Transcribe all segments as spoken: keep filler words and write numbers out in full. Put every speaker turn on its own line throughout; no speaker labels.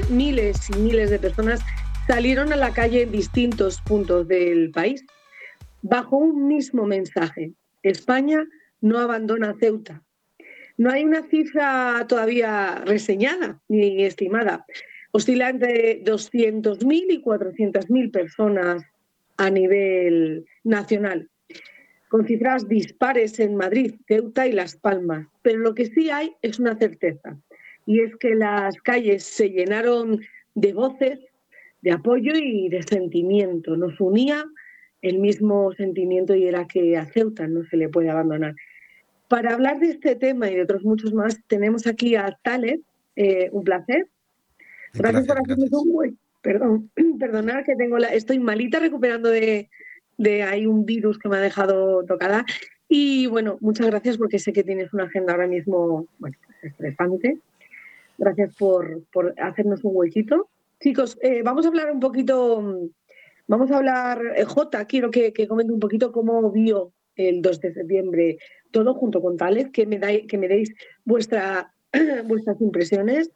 miles y miles de personas salieron a la calle en distintos puntos del país bajo un mismo mensaje: España no abandona Ceuta. No hay una cifra todavía reseñada ni estimada. Oscila entre doscientas mil y cuatrocientas mil personas a nivel nacional, con cifras dispares en Madrid, Ceuta y Las Palmas. Pero lo que sí hay es una certeza, y es que las calles se llenaron de voces de apoyo y de sentimiento. Nos unía el mismo sentimiento, y era que a Ceuta no se le puede abandonar. Para hablar de este tema y de otros muchos más, tenemos aquí a Taleb. Eh, un placer. Gracias, gracias por hacernos un buen... Perdón, perdonad que tengo la... estoy malita recuperando de, de ahí un virus que me ha dejado tocada. Y bueno, muchas gracias porque sé que tienes una agenda ahora mismo, bueno, pues estresante. Gracias por, por hacernos un huequito. Chicos, eh, vamos a hablar un poquito, vamos a hablar, eh, Jota, quiero que, que comente un poquito cómo vio el dos de septiembre todo junto con Taleb, que me, da, que me deis vuestra, vuestras impresiones,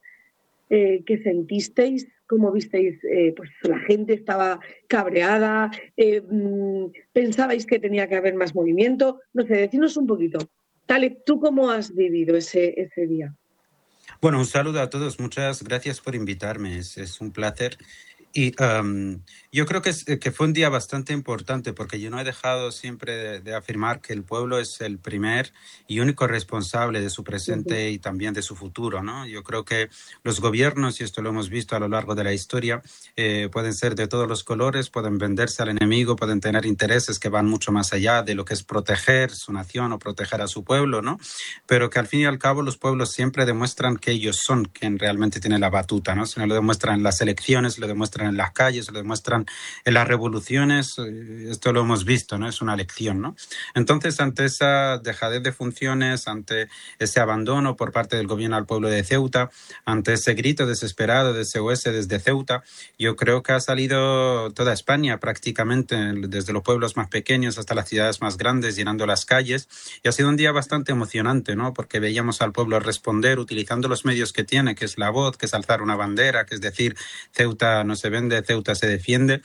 eh, qué sentisteis, cómo visteis, eh, pues la gente estaba cabreada, eh, pensabais que tenía que haber más movimiento, no sé, decidnos un poquito. Taleb, ¿tú cómo has vivido ese, ese día?
Bueno, un saludo a todos, muchas gracias por invitarme, es, es un placer. Y um, yo creo que, es, que fue un día bastante importante, porque yo no he dejado siempre de, de afirmar que el pueblo es el primer y único responsable de su presente y también de su futuro, ¿no? Yo creo que los gobiernos, y esto lo hemos visto a lo largo de la historia, eh, pueden ser de todos los colores, pueden venderse al enemigo, pueden tener intereses que van mucho más allá de lo que es proteger su nación o proteger a su pueblo, ¿no? Pero que al fin y al cabo los pueblos siempre demuestran que ellos son quien realmente tiene la batuta, ¿no? Se lo demuestran en las elecciones, lo demuestran en las calles, lo demuestran en las revoluciones. Esto lo hemos visto, ¿no? Es una lección, ¿no? Entonces, ante esa dejadez de funciones, ante ese abandono por parte del gobierno al pueblo de Ceuta, ante ese grito desesperado de S O S desde Ceuta, yo creo que ha salido toda España prácticamente, desde los pueblos más pequeños hasta las ciudades más grandes, llenando las calles, y ha sido un día bastante emocionante, ¿no? Porque veíamos al pueblo responder utilizando los medios que tiene, que es la voz, que es alzar una bandera, que es decir, Ceuta no se vende, Ceuta se defiende.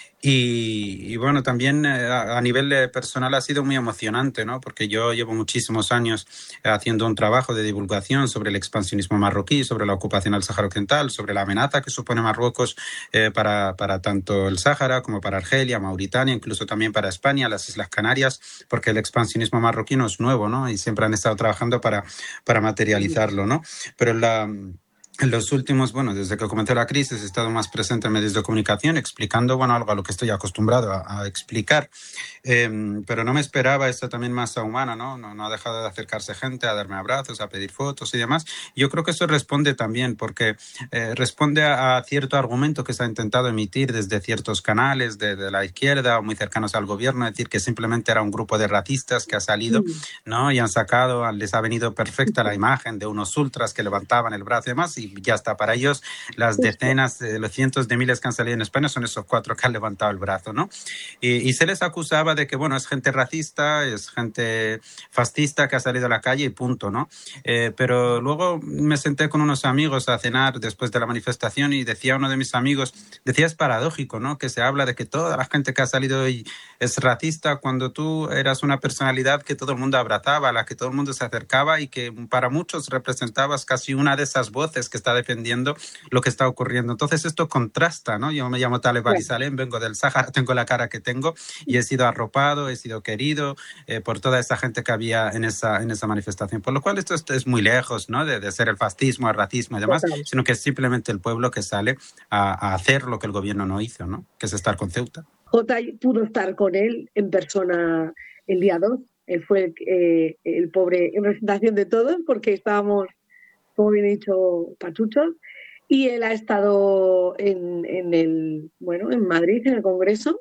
Y, y bueno, también a, a nivel personal ha sido muy emocionante, ¿no? Porque yo llevo muchísimos años haciendo un trabajo de divulgación sobre el expansionismo marroquí, sobre la ocupación al Sáhara Occidental, sobre la amenaza que supone Marruecos eh, para, para tanto el Sáhara como para Argelia, Mauritania, incluso también para España, las Islas Canarias, porque el expansionismo marroquí no es nuevo, ¿no? Y siempre han estado trabajando para, para materializarlo, ¿no? Pero la... En los últimos, bueno, desde que comenzó la crisis he estado más presente en medios de comunicación explicando, bueno, algo a lo que estoy acostumbrado a, a explicar, eh, pero no me esperaba esta también masa humana, ¿no? ¿no? No ha dejado de acercarse gente a darme abrazos, a pedir fotos y demás. Yo creo que eso responde también porque eh, responde a, a cierto argumento que se ha intentado emitir desde ciertos canales de, de la izquierda o muy cercanos al gobierno, es decir, que simplemente era un grupo de racistas que ha salido, ¿no? Y han sacado, les ha venido perfecta la imagen de unos ultras que levantaban el brazo y demás, y ya está. Para ellos, las decenas, eh, los cientos de miles que han salido en España son esos cuatro que han levantado el brazo, ¿no? Y, y se les acusaba de que, bueno, es gente racista, es gente fascista que ha salido a la calle y punto, ¿no? Eh, pero luego me senté con unos amigos a cenar después de la manifestación y decía uno de mis amigos, decía, es paradójico, ¿no? Que se habla de que toda la gente que ha salido hoy es racista cuando tú eras una personalidad que todo el mundo abrazaba, a la que todo el mundo se acercaba y que para muchos representabas casi una de esas voces que está defendiendo lo que está ocurriendo. Entonces esto contrasta, ¿no? Yo me llamo Taleb Ali-Salem, vengo del Sáhara, tengo la cara que tengo y he sido arropado, he sido querido eh, por toda esa gente que había en esa, en esa manifestación. Por lo cual esto es muy lejos, ¿no? De, de ser el fascismo, el racismo y demás, total, sino que es simplemente el pueblo que sale a, a hacer lo que el gobierno no hizo, ¿no? Que es estar con Ceuta.
Jota pudo estar con él en persona el día dos. Él fue eh, el pobre en representación de todos porque estábamos, como bien dicho, pachuchos. Y él ha estado en, en el, bueno, en Madrid, en el Congreso.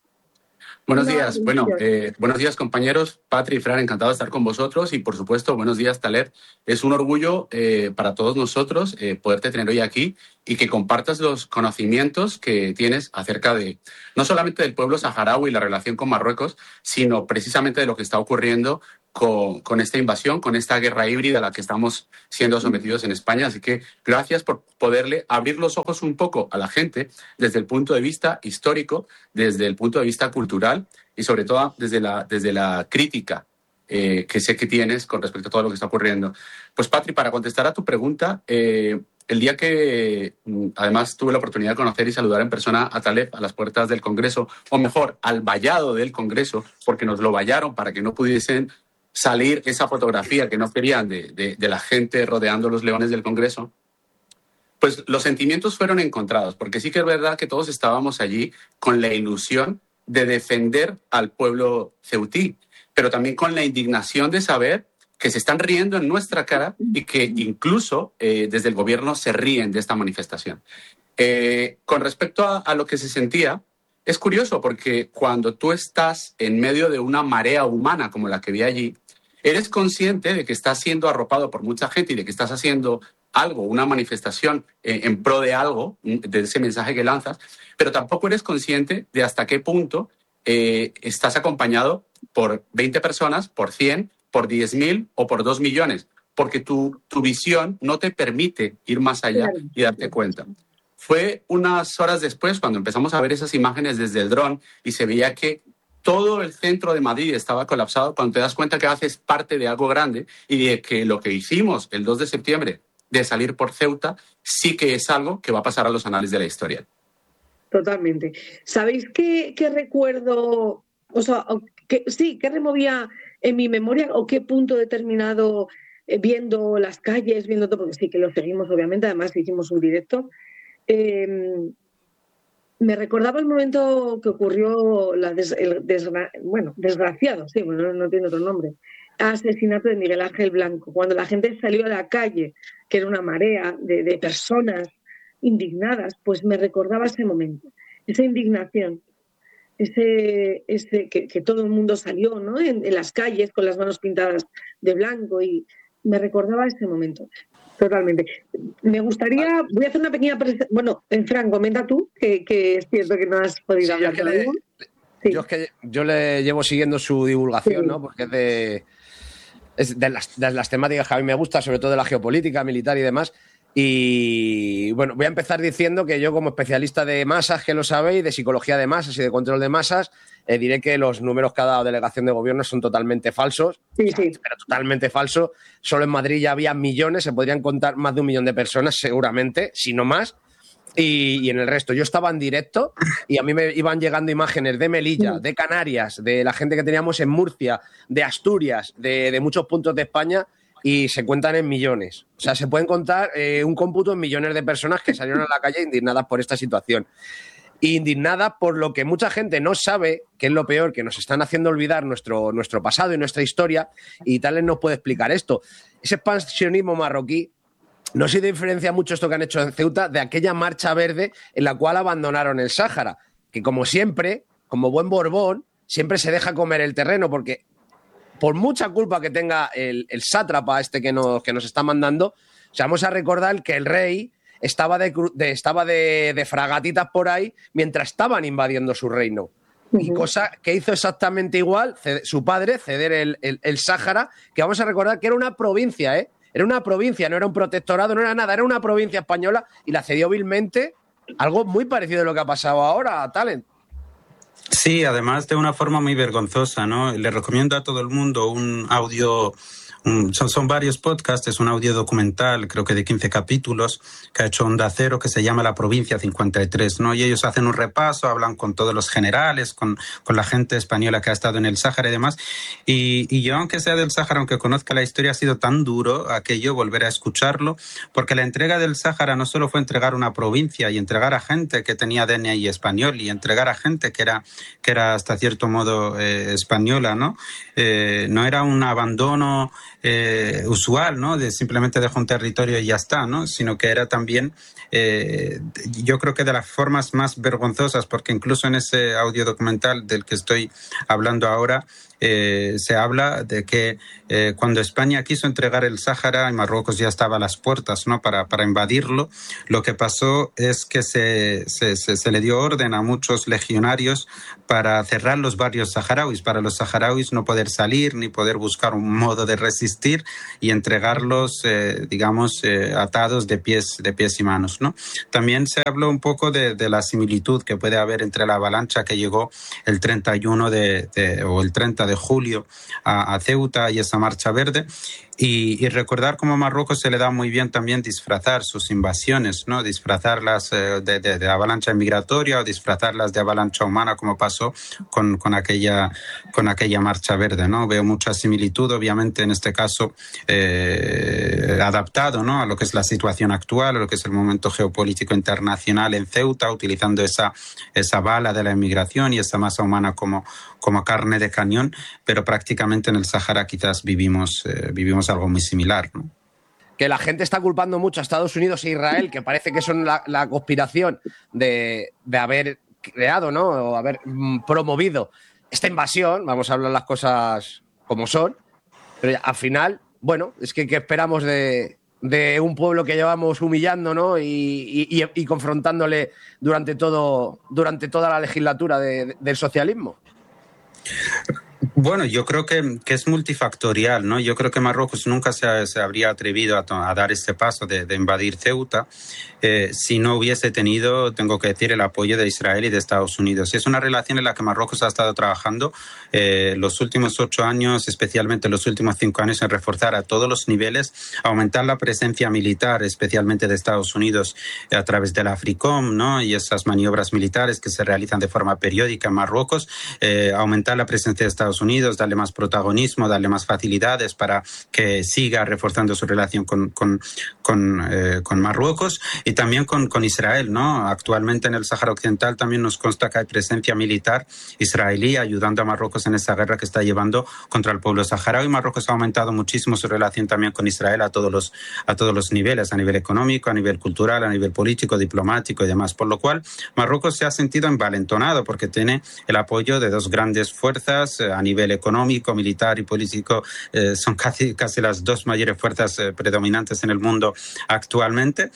Buenos días. Bueno, eh, buenos días, compañeros. Patri y Fran, encantado de estar con vosotros. Y, por supuesto, buenos días, Taleb. Es un orgullo eh, para todos nosotros eh, poderte tener hoy aquí y que compartas los conocimientos que tienes acerca de, no solamente del pueblo saharaui y la relación con Marruecos, sino precisamente de lo que está ocurriendo con, con esta invasión, con esta guerra híbrida a la que estamos siendo sometidos en España. Así que gracias por poderle abrir los ojos un poco a la gente desde el punto de vista histórico, desde el punto de vista cultural y sobre todo desde la, desde la crítica eh, que sé que tienes con respecto a todo lo que está ocurriendo. Pues Patri, para contestar a tu pregunta, eh, el día que además tuve la oportunidad de conocer y saludar en persona a Taleb a las puertas del Congreso, o mejor, al vallado del Congreso, porque nos lo vallaron para que no pudiesen salir esa fotografía que no querían de, de, de la gente rodeando los leones del Congreso, pues los sentimientos fueron encontrados, porque sí que es verdad que todos estábamos allí con la ilusión de defender al pueblo ceutí, pero también con la indignación de saber que se están riendo en nuestra cara y que incluso eh, desde el gobierno se ríen de esta manifestación. Eh, con respecto a, a lo que se sentía, es curioso porque cuando tú estás en medio de una marea humana como la que vi allí, eres consciente de que estás siendo arropado por mucha gente y de que estás haciendo algo, una manifestación eh, en pro de algo, de ese mensaje que lanzas, pero tampoco eres consciente de hasta qué punto eh, estás acompañado por veinte personas, por cien, por diez mil o por dos millones, porque tu, tu visión no te permite ir más allá y darte cuenta. Fue unas horas después cuando empezamos a ver esas imágenes desde el dron y se veía que todo el centro de Madrid estaba colapsado, cuando te das cuenta que haces parte de algo grande y de que lo que hicimos el dos de septiembre de salir por Ceuta sí que es algo que va a pasar a los anales de la historia.
Totalmente. ¿Sabéis qué, qué recuerdo, o sea, que, sí, qué removía en mi memoria o qué punto determinado eh, viendo las calles, viendo todo, porque sí que lo seguimos obviamente, además hicimos un directo, eh, me recordaba el momento que ocurrió la des, el desgra, bueno, desgraciado, sí, bueno, no, no tiene otro nombre, asesinato de Miguel Ángel Blanco, cuando la gente salió a la calle, que era una marea de, de personas indignadas, pues me recordaba ese momento, esa indignación, ese, ese que, que todo el mundo salió, ¿no? en, en las calles con las manos pintadas de blanco y me recordaba ese momento. Totalmente. Me gustaría, voy a hacer una pequeña presentación. Bueno, Fran, comenta tú, que, que es cierto que no has podido sí, hablar
yo, le, sí. yo es que yo le llevo siguiendo su divulgación, sí. ¿no? Porque es de, es de, las, de las temáticas que a mí me gusta, sobre todo de la geopolítica, militar y demás. Y bueno, voy a empezar diciendo que yo, como especialista de masas, que lo sabéis, de psicología de masas y de control de masas, eh, diré que los números que ha dado Delegación de Gobierno son totalmente falsos.
Sí, sí.
Pero totalmente falso. Solo en Madrid ya había millones, se podrían contar más de un millón de personas, seguramente, si no más. Y, y en el resto, yo estaba en directo y a mí me iban llegando imágenes de Melilla, de Canarias, de la gente que teníamos en Murcia, de Asturias, de, de muchos puntos de España. Y se cuentan en millones. O sea, se pueden contar eh, un cómputo en millones de personas que salieron a la calle indignadas por esta situación. Indignadas por lo que mucha gente no sabe, que es lo peor, que nos están haciendo olvidar nuestro, nuestro pasado y nuestra historia, y Tales nos puede explicar esto. Ese expansionismo marroquí no se diferencia mucho esto que han hecho en Ceuta de aquella marcha verde en la cual abandonaron el Sáhara, que como siempre, como buen Borbón, siempre se deja comer el terreno, porque por mucha culpa que tenga el, el sátrapa este que nos, que nos está mandando, o sea, vamos a recordar que el rey estaba de, de, estaba de, de fragatitas por ahí mientras estaban invadiendo su reino. Uh-huh. Y cosa que hizo exactamente igual ceder, su padre, ceder el, el, el Sáhara, que vamos a recordar que era una provincia, ¿eh? Era una provincia, no era un protectorado, no era nada, era una provincia española y la cedió vilmente, algo muy parecido a lo que ha pasado ahora, Talent.
Sí, además de una forma muy vergonzosa, ¿no? Le recomiendo a todo el mundo un audio, un, son, son varios podcasts, es un audio documental, creo que de quince capítulos, que ha hecho Onda Cero, que se llama La Provincia cincuenta y tres, ¿no? Y ellos hacen un repaso, hablan con todos los generales, con, con la gente española que ha estado en el Sáhara y demás. Y, y yo, aunque sea del Sáhara, aunque conozca la historia, ha sido tan duro aquello volver a escucharlo, porque la entrega del Sáhara no solo fue entregar una provincia y entregar a gente que tenía D N I español y entregar a gente que era que era hasta cierto modo eh, española, ¿no? Eh, no era un abandono eh, usual, ¿no? De simplemente dejo un territorio y ya está, ¿no? Sino que era también, eh, yo creo que de las formas más vergonzosas, porque incluso en ese audio documental del que estoy hablando ahora, eh, se habla de que eh, cuando España quiso entregar el Sáhara y Marruecos ya estaba a las puertas, ¿no?, para, para invadirlo, lo que pasó es que se, se, se, se le dio orden a muchos legionarios para cerrar los barrios saharauis, para los saharauis no poder salir ni poder buscar un modo de resistir y entregarlos, eh, digamos, eh, atados de pies, de pies y manos, ¿no? También se habló un poco de, de la similitud que puede haber entre la avalancha que llegó el treinta y uno de, de, o el treinta de julio a, a Ceuta y esa marcha verde. Y, y recordar cómo a Marruecos se le da muy bien también disfrazar sus invasiones, ¿no? Disfrazarlas eh, de, de, de avalancha migratoria o disfrazarlas de avalancha humana, como pasó con, con, aquella, con aquella marcha verde, ¿no? Veo mucha similitud, obviamente, en este caso, eh, adaptado, ¿no?, a lo que es la situación actual, a lo que es el momento geopolítico internacional en Ceuta, utilizando esa, esa bala de la inmigración y esa masa humana como, como carne de cañón, pero prácticamente en el Sáhara quizás vivimos, eh, vivimos algo muy similar, ¿no?
Que la gente está culpando mucho a Estados Unidos e Israel, que parece que son la, la conspiración de, de haber creado, ¿no?, o haber mm, promovido esta invasión. Vamos a hablar las cosas como son, pero ya, al final, bueno, es que ¿qué esperamos de, de un pueblo que llevamos humillando, ¿no?, y, y, y, y confrontándole durante, todo, durante toda la legislatura de, de, del socialismo?
Bueno, yo creo que, que es multifactorial, ¿no? Yo creo que Marruecos nunca se, se habría atrevido a, a dar este paso de, de invadir Ceuta eh, si no hubiese tenido, tengo que decir, el apoyo de Israel y de Estados Unidos. Y es una relación en la que Marruecos ha estado trabajando eh, los últimos ocho años, especialmente los últimos cinco años, en reforzar a todos los niveles, aumentar la presencia militar, especialmente de Estados Unidos, eh, a través de la AFRICOM, ¿no?, y esas maniobras militares que se realizan de forma periódica en Marruecos, eh, aumentar la presencia de Estados Unidos, darle más protagonismo, darle más facilidades para que siga reforzando su relación con, con, con, eh, con Marruecos y también con, con Israel, ¿no? Actualmente en el Sáhara Occidental también nos consta que hay presencia militar israelí ayudando a Marruecos en esa guerra que está llevando contra el pueblo saharaui. Marruecos ha aumentado muchísimo su relación también con Israel a todos los, a todos los niveles, a nivel económico, a nivel cultural, a nivel político, diplomático y demás, por lo cual Marruecos se ha sentido envalentonado porque tiene el apoyo de dos grandes fuerzas eh, a nivel económico, militar y político, eh, son casi, casi las dos mayores fuerzas eh, predominantes en el mundo actualmente,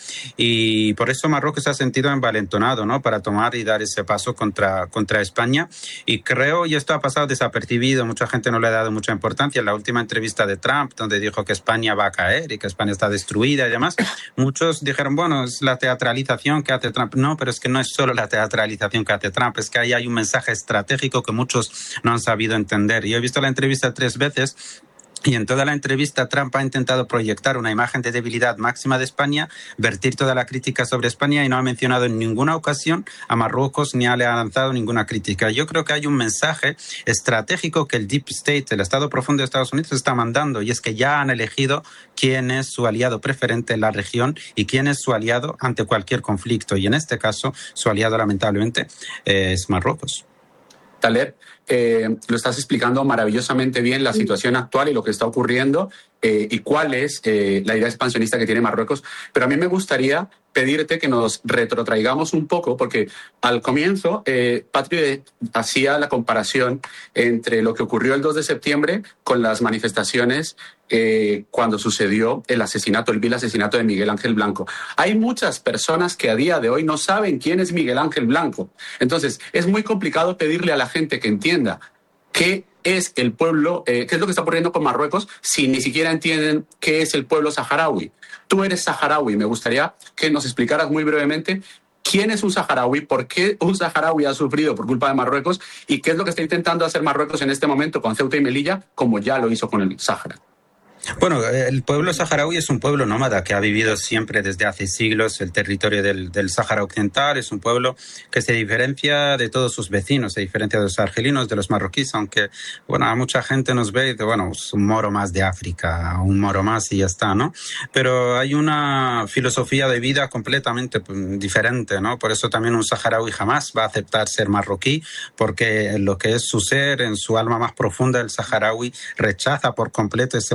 y por eso Marruecos se ha sentido envalentonado, ¿no?, para tomar y dar ese paso contra, contra España. Y creo, y esto ha pasado desapercibido, mucha gente no le ha dado mucha importancia, en la última entrevista de Trump, donde dijo que España va a caer y que España está destruida y demás, muchos dijeron, bueno, es la teatralización que hace Trump. No, pero es que no es solo la teatralización que hace Trump, es que ahí hay un mensaje estratégico que muchos no han sabido entender. Yo he visto la entrevista tres veces y en toda la entrevista Trump ha intentado proyectar una imagen de debilidad máxima de España, vertir toda la crítica sobre España y no ha mencionado en ninguna ocasión a Marruecos ni le ha lanzado ninguna crítica. Yo creo que hay un mensaje estratégico que el Deep State, el Estado Profundo de Estados Unidos, está mandando, y es que ya han elegido quién es su aliado preferente en la región y quién es su aliado ante cualquier conflicto. Y en este caso, su aliado lamentablemente eh, es Marruecos.
Taleb, eh, lo estás explicando maravillosamente bien, la situación actual y lo que está ocurriendo eh, y cuál es eh, la idea expansionista que tiene Marruecos. Pero a mí me gustaría pedirte que nos retrotraigamos un poco, porque al comienzo eh, Patri hacía la comparación entre lo que ocurrió el dos de septiembre con las manifestaciones eh, cuando sucedió el asesinato, el vil asesinato de Miguel Ángel Blanco. Hay muchas personas que a día de hoy no saben quién es Miguel Ángel Blanco. Entonces, es muy complicado pedirle a la gente que entienda qué es el pueblo, eh, qué es lo que está ocurriendo con Marruecos si ni siquiera entienden qué es el pueblo saharaui. Tú eres saharaui, me gustaría que nos explicaras muy brevemente quién es un saharaui, por qué un saharaui ha sufrido por culpa de Marruecos y qué es lo que está intentando hacer Marruecos en este momento con Ceuta y Melilla, como ya lo hizo con el Sáhara.
Bueno, el pueblo saharaui es un pueblo nómada que ha vivido siempre desde hace siglos el territorio del, del Sáhara Occidental. Es un pueblo que se diferencia de todos sus vecinos, se diferencia de los argelinos, de los marroquíes, aunque, bueno, a mucha gente nos ve y dice, bueno, es un moro más de África, un moro más y ya está, ¿no? Pero hay una filosofía de vida completamente diferente, ¿no? Por eso también un saharaui jamás va a aceptar ser marroquí, porque en lo que es su ser, en su alma más profunda, el saharaui rechaza por completo ese modo de vida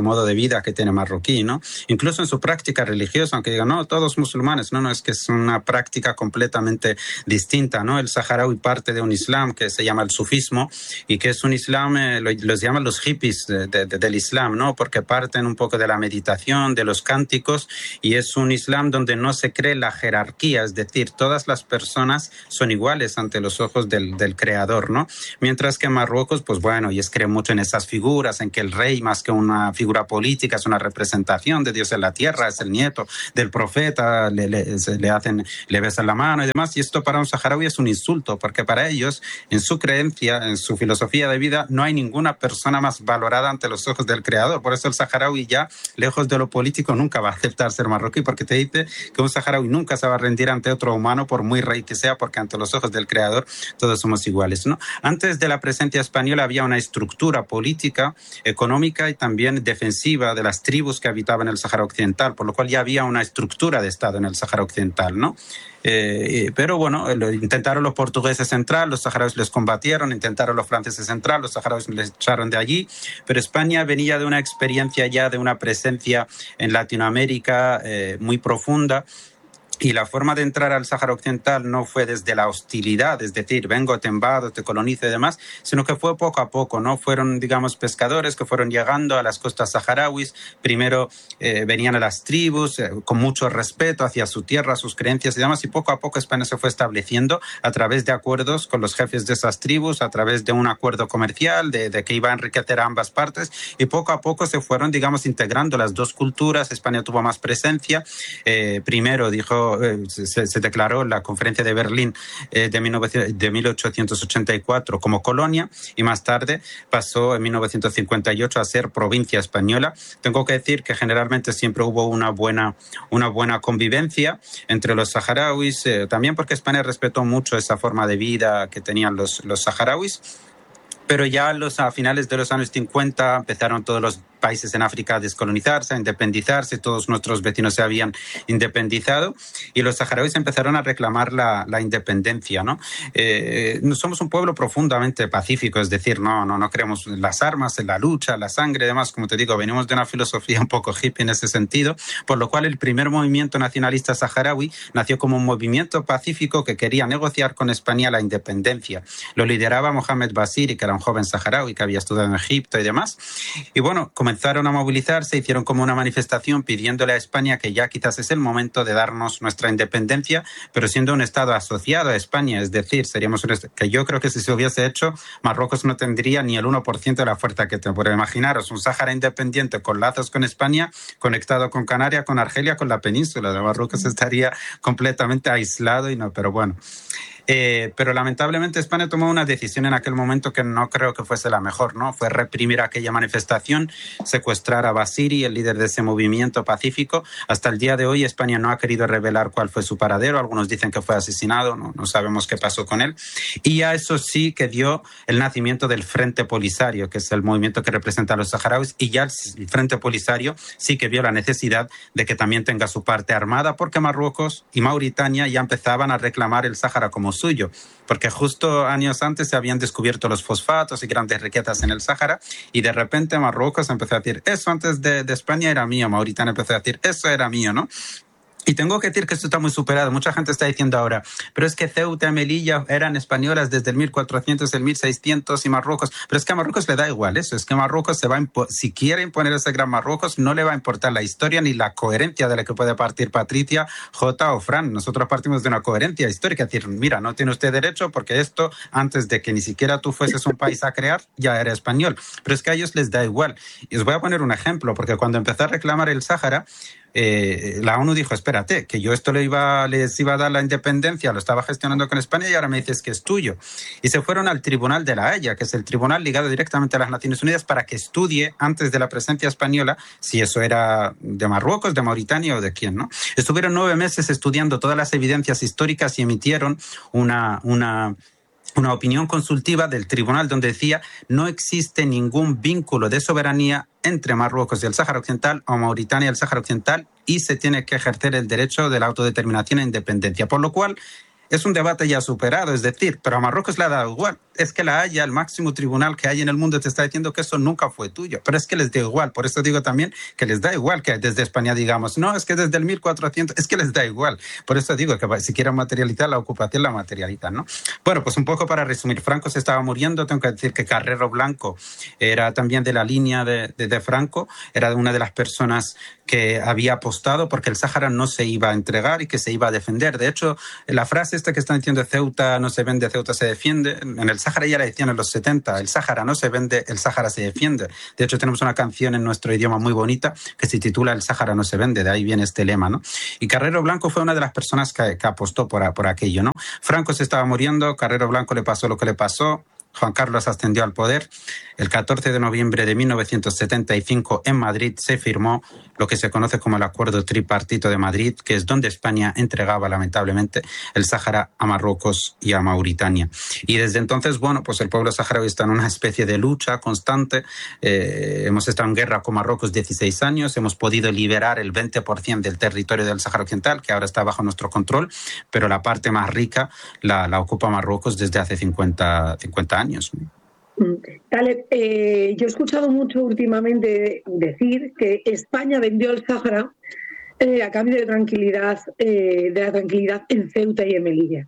vida que tiene marroquí, ¿no? Incluso en su práctica religiosa, aunque digan, no, todos musulmanes, no, no, es que es una práctica completamente distinta, ¿no? El saharaui parte de un islam que se llama el sufismo y que es un islam, eh, lo, los llaman los hippies de, de, de, del islam, ¿no? Porque parten un poco de la meditación, de los cánticos, y es un islam donde no se cree la jerarquía, es decir, todas las personas son iguales ante los ojos del, del creador, ¿no? Mientras que en Marruecos, pues bueno, ellos creen mucho en esas figuras, en que el rey, más que una figura política, es una representación de Dios en la tierra, es el nieto del profeta, le, le, le hacen, le besan la mano y demás, y esto para un saharaui es un insulto, porque para ellos, en su creencia, en su filosofía de vida, no hay ninguna persona más valorada ante los ojos del creador. Por eso el saharaui ya, lejos de lo político, nunca va a aceptar ser marroquí, porque te dice que un saharaui nunca se va a rendir ante otro humano, por muy rey que sea, porque ante los ojos del creador todos somos iguales, ¿no? Antes de la presencia española había una estructura política, económica y también defensiva de las tribus que habitaban el Sáhara Occidental, por lo cual ya había una estructura de Estado en el Sáhara Occidental, ¿no? Eh, pero bueno, lo intentaron los portugueses entrar, los saharauis les combatieron, intentaron los franceses entrar, los saharauis les echaron de allí, pero España venía de una experiencia ya de una presencia en Latinoamérica eh, muy profunda. Y la forma de entrar al Sáhara Occidental no fue desde la hostilidad, es decir, vengo, te invado, te colonizo y demás, sino que fue poco a poco, ¿no? Fueron, digamos, pescadores que fueron llegando a las costas saharauis. Primero eh, venían a las tribus eh, con mucho respeto hacia su tierra, sus creencias y demás, y poco a poco España se fue estableciendo a través de acuerdos con los jefes de esas tribus, a través de un acuerdo comercial, de, de que iba a enriquecer a ambas partes, y poco a poco se fueron, digamos, integrando las dos culturas. España tuvo más presencia. Eh, primero dijo Se, se declaró en la conferencia de Berlín eh, de, de mil ochocientos ochenta y cuatro como colonia, y más tarde pasó en mil novecientos cincuenta y ocho a ser provincia española. Tengo que decir que generalmente siempre hubo una buena, una buena convivencia entre los saharauis, eh, también porque España respetó mucho esa forma de vida que tenían los, los saharauis. Pero ya los, a finales de los años cincuenta empezaron todos los países en África a descolonizarse, a independizarse, todos nuestros vecinos se habían independizado y los saharauis empezaron a reclamar la, la independencia, ¿no? Eh, somos un pueblo profundamente pacífico, es decir, no, no, no creemos en las armas, en la lucha, en la sangre y demás. Como te digo, venimos de una filosofía un poco hippie en ese sentido, por lo cual el primer movimiento nacionalista saharaui nació como un movimiento pacífico que quería negociar con España la independencia. Lo lideraba Mohamed Basiri, que era un joven saharaui que había estudiado en Egipto y demás. Y bueno, comenzaron a movilizarse, hicieron como una manifestación pidiéndole a España que ya quizás es el momento de darnos nuestra independencia, pero siendo un Estado asociado a España, es decir, seríamos un Estado, que yo creo que si se hubiese hecho, Marruecos no tendría ni el uno por ciento de la fuerza que te puede imaginaros, un Sáhara independiente con lazos con España, conectado con Canarias, con Argelia, con la península de Marruecos estaría completamente aislado y no, pero bueno. Eh, pero lamentablemente España tomó una decisión en aquel momento que no creo que fuese la mejor, ¿no? Fue reprimir aquella manifestación, secuestrar a Basiri, el líder de ese movimiento pacífico. Hasta el día de hoy España no ha querido revelar cuál fue su paradero. Algunos dicen que fue asesinado, no, no sabemos qué pasó con él. Y a eso sí que dio el nacimiento del Frente Polisario, que es el movimiento que representa a los saharauis, y ya el Frente Polisario sí que vio la necesidad de que también tenga su parte armada, porque Marruecos y Mauritania ya empezaban a reclamar el Sáhara como suyo, porque justo años antes se habían descubierto los fosfatos y grandes riquezas en el Sáhara, y de repente Marruecos empezó a decir, eso antes de, de España era mío, Mauritania empezó a decir, eso era mío, ¿no? Y tengo que decir que esto está muy superado. Mucha gente está diciendo ahora, pero es que Ceuta y Melilla eran españolas desde el mil cuatrocientos, el mil seiscientos y Marruecos. Pero es que a Marruecos le da igual eso. Es que Marruecos se va a impo- si quiere imponer ese gran Marruecos, no le va a importar la historia ni la coherencia de la que puede partir Patricia, Jota o Fran. Nosotros partimos de una coherencia histórica. Es decir, mira, no tiene usted derecho porque esto, antes de que ni siquiera tú fueses un país a crear, ya era español. Pero es que a ellos les da igual. Y os voy a poner un ejemplo, porque cuando empezó a reclamar el Sáhara, Eh, la ONU dijo, espérate, que yo esto le iba, les iba a dar la independencia, lo estaba gestionando con España y ahora me dices que es tuyo. Y se fueron al Tribunal de la Haya, que es el tribunal ligado directamente a las Naciones Unidas, para que estudie antes de la presencia española si eso era de Marruecos, de Mauritania o de quién, ¿no? Estuvieron nueve meses estudiando todas las evidencias históricas y emitieron una... una una opinión consultiva del tribunal donde decía no existe ningún vínculo de soberanía entre Marruecos y el Sáhara Occidental o Mauritania y el Sáhara Occidental y se tiene que ejercer el derecho de la autodeterminación e independencia. Por lo cual, es un debate ya superado, es decir, pero a Marruecos le ha dado igual. Es que la Haya, el máximo tribunal que hay en el mundo, te está diciendo que eso nunca fue tuyo, pero es que les da igual. Por eso digo también que les da igual que desde España digamos, no, es que desde el mil cuatrocientos, es que les da igual. Por eso digo que si quieren materializar la ocupación, la materializan, ¿no? Bueno, pues un poco para resumir, Franco se estaba muriendo, tengo que decir que Carrero Blanco era también de la línea de, de, de Franco, era una de las personas que había apostado porque el Sáhara no se iba a entregar y que se iba a defender. De hecho, la frase esta que están diciendo Ceuta no se vende, Ceuta se defiende, en el Sáhara ya la decían en los setenta, el Sáhara no se vende, el Sáhara se defiende. De hecho, tenemos una canción en nuestro idioma muy bonita que se titula El Sáhara no se vende, de ahí viene este lema, ¿no? Y Carrero Blanco fue una de las personas que, que apostó por, por aquello, ¿no? Franco se estaba muriendo, Carrero Blanco le pasó lo que le pasó, Juan Carlos ascendió al poder. El catorce de noviembre de mil novecientos setenta y cinco en Madrid se firmó lo que se conoce como el Acuerdo Tripartito de Madrid, que es donde España entregaba lamentablemente el Sáhara a Marruecos y a Mauritania. Y desde entonces, bueno, pues el pueblo saharaui está en una especie de lucha constante. Eh, hemos estado en guerra con Marruecos dieciséis años, hemos podido liberar el veinte por ciento del territorio del Sáhara Occidental, que ahora está bajo nuestro control, pero la parte más rica la, la ocupa Marruecos desde hace cincuenta años.
Taleb, eh, yo he escuchado mucho últimamente decir que España vendió el Sáhara eh, a cambio de tranquilidad, eh, de la tranquilidad en Ceuta y en Melilla.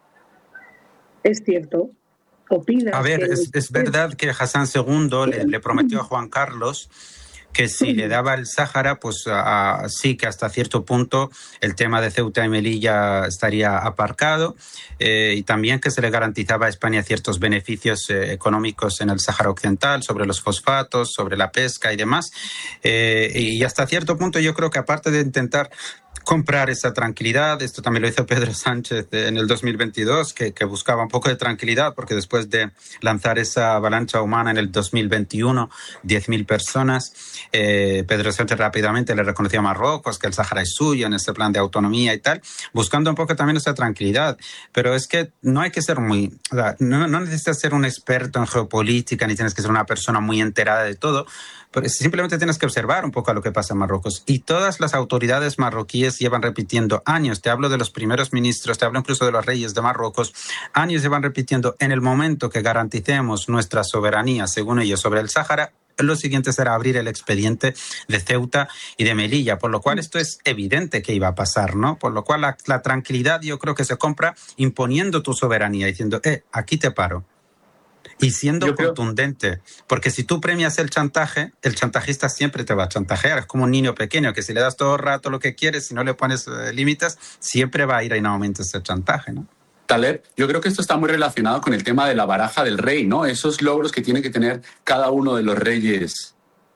¿Es cierto? ¿Opinas?
A ver,
que...
es, es verdad que Hassan segundo le, le prometió a Juan Carlos que si le daba el Sáhara, pues a, a, sí que hasta cierto punto el tema de Ceuta y Melilla estaría aparcado, eh, y también que se le garantizaba a España ciertos beneficios eh, económicos en el Sáhara Occidental, sobre los fosfatos, sobre la pesca y demás. Eh, y hasta cierto punto yo creo que aparte de intentar comprar esa tranquilidad, esto también lo hizo Pedro Sánchez en el dos mil veintidós, que, que buscaba un poco de tranquilidad, porque después de lanzar esa avalancha humana en el dos mil veintiuno, diez mil personas, eh, Pedro Sánchez rápidamente le reconoció a Marruecos que el Sáhara es suyo en ese plan de autonomía y tal, buscando un poco también esa tranquilidad. Pero es que no hay que ser muy... O sea, no, no necesitas ser un experto en geopolítica, ni tienes que ser una persona muy enterada de todo, pero simplemente tienes que observar un poco a lo que pasa en Marruecos. Y todas las autoridades marroquíes llevan repitiendo años, te hablo de los primeros ministros, te hablo incluso de los reyes de Marruecos, años llevan repitiendo, en el momento que garanticemos nuestra soberanía, según ellos, sobre el Sáhara, lo siguiente será abrir el expediente de Ceuta y de Melilla, por lo cual esto es evidente que iba a pasar, ¿no? Por lo cual la, la tranquilidad yo creo que se compra imponiendo tu soberanía, diciendo, eh, aquí te paro. Y siendo Yo contundente, creo... porque si tú premias el chantaje, el chantajista siempre te va a chantajear. Es como un niño pequeño que si le das todo el rato lo que quieres, si no le pones eh, límites, siempre va a ir en aumento ese chantaje, ¿no?
Taleb, yo creo que esto está muy relacionado con el tema de la baraja del rey, ¿no? Esos logros que tiene que tener cada uno de los reyes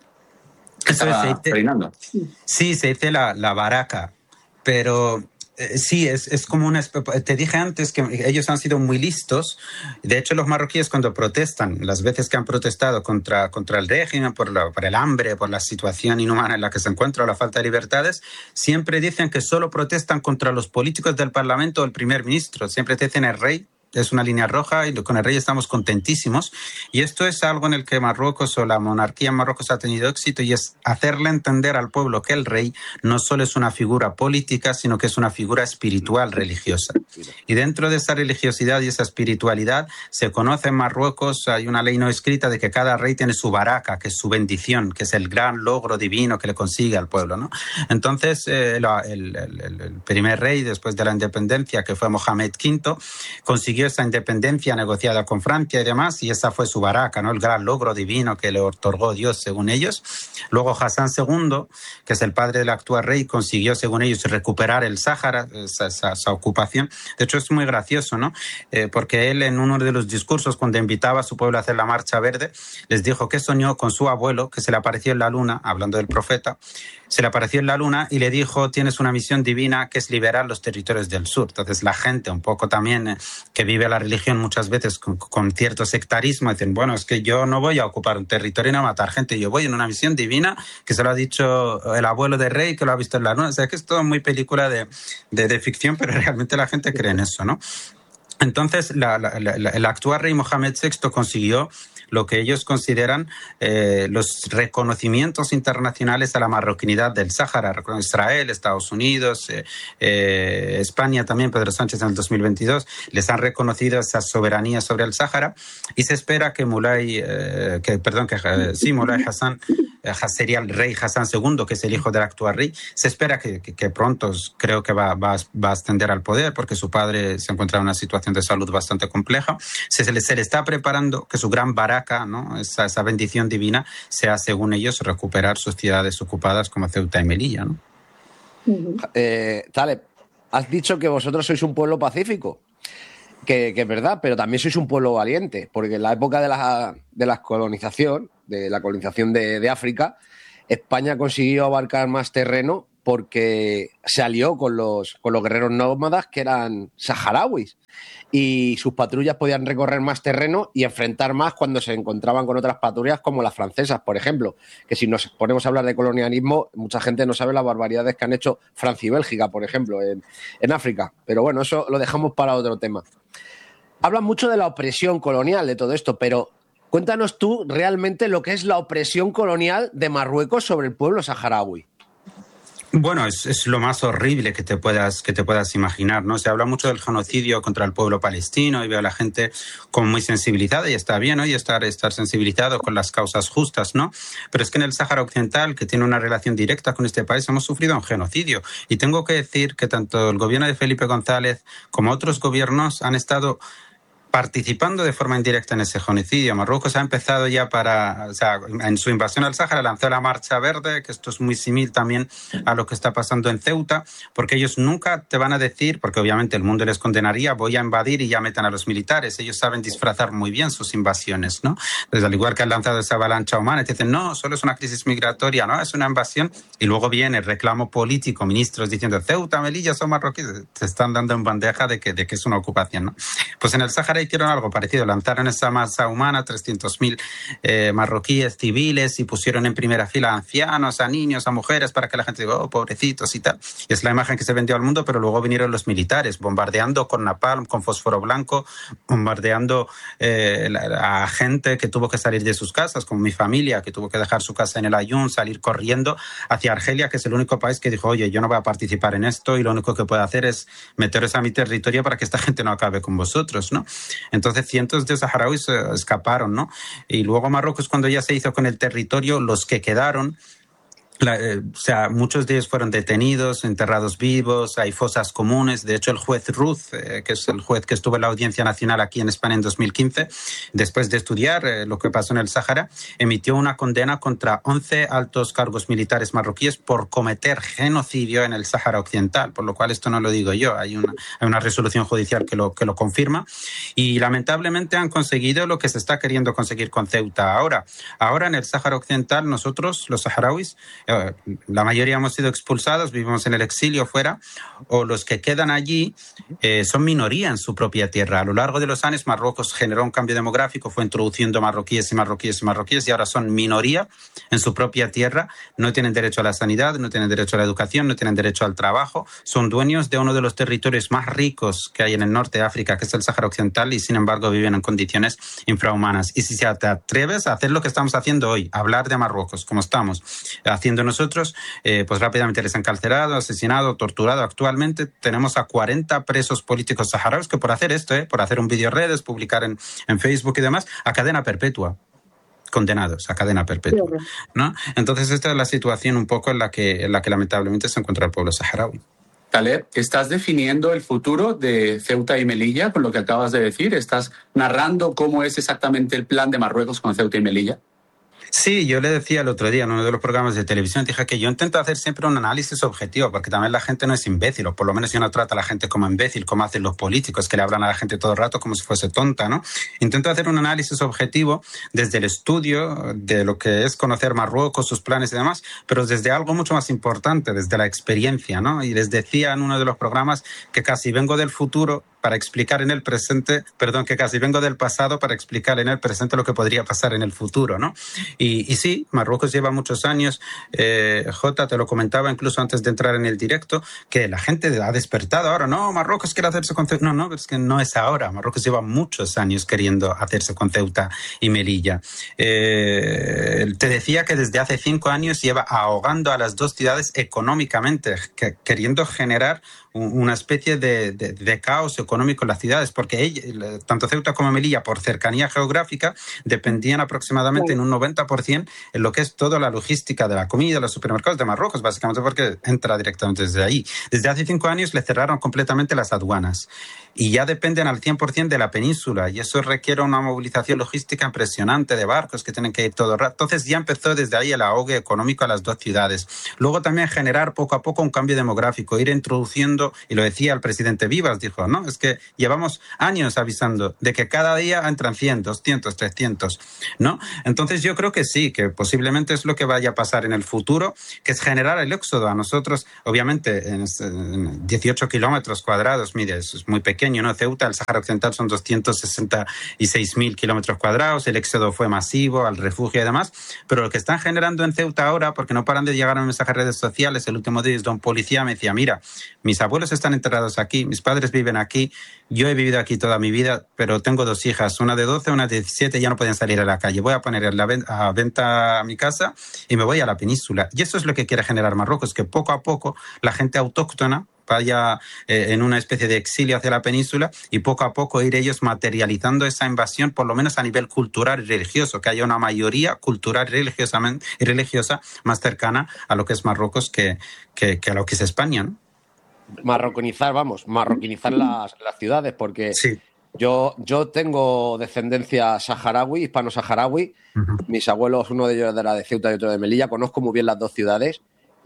que
Eso
está
se dice,
reinando.
Sí, se dice la, la baraca, pero... Eh, sí, es, es como una... Te dije antes que ellos han sido muy listos. De hecho, los marroquíes cuando protestan, las veces que han protestado contra, contra el régimen, por, la, por el hambre, por la situación inhumana en la que se encuentra, la falta de libertades, siempre dicen que solo protestan contra los políticos del Parlamento o el primer ministro. Siempre te dicen el rey. Es una línea roja y con el rey estamos contentísimos. Y esto es algo en el que Marruecos o la monarquía en Marruecos ha tenido éxito, y es hacerle entender al pueblo que el rey no solo es una figura política, sino que es una figura espiritual religiosa. Y dentro de esa religiosidad y esa espiritualidad se conoce en Marruecos, hay una ley no escrita de que cada rey tiene su baraka, que es su bendición, que es el gran logro divino que le consigue al pueblo, ¿no? Entonces, eh, el, el, el, el primer rey, después de la independencia, que fue Mohamed quinto, consiguió esa independencia negociada con Francia y demás, y esa fue su baraka, ¿no? El gran logro divino que le otorgó Dios, según ellos. Luego Hassan segundo, que es el padre del actual rey, consiguió, según ellos, recuperar el Sáhara, esa, esa, esa ocupación. De hecho, es muy gracioso, ¿no? Eh, porque él, en uno de los discursos, cuando invitaba a su pueblo a hacer la Marcha Verde, les dijo que soñó con su abuelo, que se le apareció en la luna, hablando del profeta, se le apareció en la luna y le dijo, tienes una misión divina que es liberar los territorios del sur. Entonces la gente, un poco también, eh, que vive la religión muchas veces con, con cierto sectarismo, dicen, bueno, es que yo no voy a ocupar un territorio ni a matar gente, yo voy en una misión divina que se lo ha dicho el abuelo de rey, que lo ha visto en la luna. O sea, que es todo muy película de, de, de ficción, pero realmente la gente cree en eso, ¿no? Entonces, la, la, la, el actual rey Mohamed sexto consiguió lo que ellos consideran eh, los reconocimientos internacionales a la marroquinidad del Sáhara. Israel, Estados Unidos, eh, eh, España también, Pedro Sánchez en el dos mil veintidós, les han reconocido esa soberanía sobre el Sáhara y se espera que Mulay, eh, que, perdón, que eh, sí, Mulay Hassan, eh, sería el rey Hassan segundo, que es el hijo del actual rey. Se espera que, que, que pronto creo que va, va, va a ascender al poder porque su padre se encuentra en una situación de salud bastante compleja. Se, se, le, se le está preparando que su gran baraka, ¿no? esa, esa bendición divina, sea, según ellos, recuperar sus ciudades ocupadas como Ceuta y Melilla, ¿no?
Uh-huh. eh, Taleb, has dicho que vosotros sois un pueblo pacífico, que, que es verdad, pero también sois un pueblo valiente, porque en la época de la, de la colonización, de la colonización de, de África, España consiguió abarcar más terreno porque se alió con los, con los guerreros nómadas que eran saharauis y sus patrullas podían recorrer más terreno y enfrentar más cuando se encontraban con otras patrullas como las francesas, por ejemplo, que si nos ponemos a hablar de colonialismo, mucha gente no sabe las barbaridades que han hecho Francia y Bélgica, por ejemplo, en, en África. Pero bueno, eso lo dejamos para otro tema. Hablan mucho de la opresión colonial, de todo esto, pero cuéntanos tú realmente lo que es la opresión colonial de Marruecos sobre el pueblo saharaui.
Bueno, es, es lo más horrible que te puedas que te puedas imaginar, ¿no? Se habla mucho del genocidio contra el pueblo palestino y veo a la gente como muy sensibilizada y está bien, ¿no? Y estar, estar sensibilizado con las causas justas, ¿no? Pero es que en el Sáhara Occidental, que tiene una relación directa con este país, hemos sufrido un genocidio. Y tengo que decir que tanto el gobierno de Felipe González como otros gobiernos han estado participando de forma indirecta en ese genocidio. Marruecos ha empezado ya para, o sea, en su invasión al Sáhara lanzó la Marcha Verde, que esto es muy similar también a lo que está pasando en Ceuta, porque ellos nunca te van a decir, porque obviamente el mundo les condenaría, voy a invadir y ya metan a los militares. Ellos saben disfrazar muy bien sus invasiones, ¿no? Entonces, al igual que han lanzado esa avalancha humana, te dicen, no, solo es una crisis migratoria, no, es una invasión, y luego viene el reclamo político, ministros diciendo, Ceuta, Melilla son marroquíes, te están dando en bandeja de que, de que es una ocupación, ¿no? Pues en el Sáhara hicieron algo parecido, lanzaron esa masa humana, trescientos mil eh, marroquíes civiles y pusieron en primera fila a ancianos, a niños, a mujeres para que la gente diga, oh, pobrecitos y tal. Y es la imagen que se vendió al mundo, pero luego vinieron los militares bombardeando con napalm, con fósforo blanco, bombardeando eh, a gente que tuvo que salir de sus casas, como mi familia, que tuvo que dejar su casa en el Ayun, salir corriendo hacia Argelia, que es el único país que dijo, oye, yo no voy a participar en esto y lo único que puedo hacer es meteros a mi territorio para que esta gente no acabe con vosotros, ¿no? Entonces cientos de saharauis eh, escaparon, ¿no? Y luego Marruecos, cuando ya se hizo con el territorio, los que quedaron, La, eh, o sea, muchos de ellos fueron detenidos, enterrados vivos, hay fosas comunes. De hecho, el juez Ruz, eh, que es el juez que estuvo en la Audiencia Nacional aquí en España en dos mil quince, después de estudiar eh, lo que pasó en el Sáhara, emitió una condena contra once altos cargos militares marroquíes por cometer genocidio en el Sáhara Occidental, por lo cual esto no lo digo yo, hay una, hay una resolución judicial que lo, que lo confirma y lamentablemente han conseguido lo que se está queriendo conseguir con Ceuta ahora. Ahora en el Sáhara Occidental nosotros, los saharauis, la mayoría hemos sido expulsados, vivimos en el exilio fuera, o los que quedan allí eh, son minoría en su propia tierra. A lo largo de los años Marruecos generó un cambio demográfico, fue introduciendo marroquíes y marroquíes y marroquíes y ahora son minoría en su propia tierra, no tienen derecho a la sanidad, no tienen derecho a la educación, no tienen derecho al trabajo, son dueños de uno de los territorios más ricos que hay en el norte de África, que es el Sáhara Occidental, y sin embargo viven en condiciones infrahumanas. Y si te atreves a hacer lo que estamos haciendo hoy, hablar de Marruecos como estamos haciendo nosotros, eh, pues rápidamente les han encarcelado, asesinado, torturado. Actualmente tenemos a cuarenta presos políticos saharauis que por hacer esto, eh, por hacer un vídeo en redes, publicar en, en Facebook y demás, a cadena perpetua. Condenados a cadena perpetua, ¿no? Entonces esta es la situación un poco en la que, en la que lamentablemente se encuentra el pueblo saharaui.
Taleb, ¿estás definiendo el futuro de Ceuta y Melilla con lo que acabas de decir? ¿Estás narrando cómo es exactamente el plan de Marruecos con Ceuta y Melilla?
Sí, yo le decía el otro día en uno de los programas de televisión, dije que yo intento hacer siempre un análisis objetivo, porque también la gente no es imbécil, o por lo menos yo no trato a la gente como imbécil, como hacen los políticos, que le hablan a la gente todo el rato como si fuese tonta, ¿no? Intento hacer un análisis objetivo desde el estudio de lo que es conocer Marruecos, sus planes y demás, pero desde algo mucho más importante, desde la experiencia, ¿no? Y les decía en uno de los programas que casi vengo del futuro para explicar en el presente, perdón, que casi vengo del pasado para explicar en el presente lo que podría pasar en el futuro, ¿no? Y, y sí, Marruecos lleva muchos años, eh, Jota, te lo comentaba incluso antes de entrar en el directo, que la gente ha despertado ahora, no, Marruecos quiere hacerse con Ceuta. No, no, es que no es ahora. Marruecos lleva muchos años queriendo hacerse con Ceuta y Melilla. Eh, te decía que desde hace cinco años lleva ahogando a las dos ciudades económicamente, que, queriendo generar una especie de, de, de caos económico en las ciudades, porque ella, tanto Ceuta como Melilla, por cercanía geográfica, dependían aproximadamente en un noventa por ciento en lo que es toda la logística de la comida, los supermercados de Marruecos, básicamente porque entra directamente desde ahí. Desde hace cinco años le cerraron completamente las aduanas y ya dependen al cien por ciento de la península, y eso requiere una movilización logística impresionante de barcos que tienen que ir todo el rato. Entonces ya empezó desde ahí el ahogue económico a las dos ciudades. Luego también generar poco a poco un cambio demográfico, ir introduciendo, y lo decía el presidente Vivas, dijo, no, es que llevamos años avisando de que cada día entran cien, doscientos, trescientos, ¿no? Entonces yo creo que sí, que posiblemente es lo que vaya a pasar en el futuro, que es generar el éxodo. A nosotros, obviamente, en dieciocho kilómetros cuadrados, mire, eso es muy pequeño, ¿no? Ceuta, el Sáhara Occidental son doscientos sesenta y seis mil kilómetros cuadrados, el éxodo fue masivo al refugio y demás, pero lo que están generando en Ceuta ahora, porque no paran de llegar a mensajes en redes sociales, el último día un policía me decía, mira, mis abuelos están enterrados aquí, mis padres viven aquí, yo he vivido aquí toda mi vida, pero tengo dos hijas, una de doce, una de diecisiete, ya no pueden salir a la calle, voy a poner la venta, a venta mi casa y me voy a la península. Y eso es lo que quiere generar Marruecos, que poco a poco la gente autóctona vaya eh, en una especie de exilio hacia la península y poco a poco ir ellos materializando esa invasión, por lo menos a nivel cultural y religioso, que haya una mayoría cultural y religiosamente, y religiosa más cercana a lo que es Marruecos que, que, que a lo que es España, ¿no?
Marroquinizar, vamos, marroquinizar las, las ciudades, porque
sí.
yo, yo tengo descendencia saharaui, hispano-saharaui, uh-huh. Mis abuelos, uno de ellos era de Ceuta y otro de Melilla, conozco muy bien las dos ciudades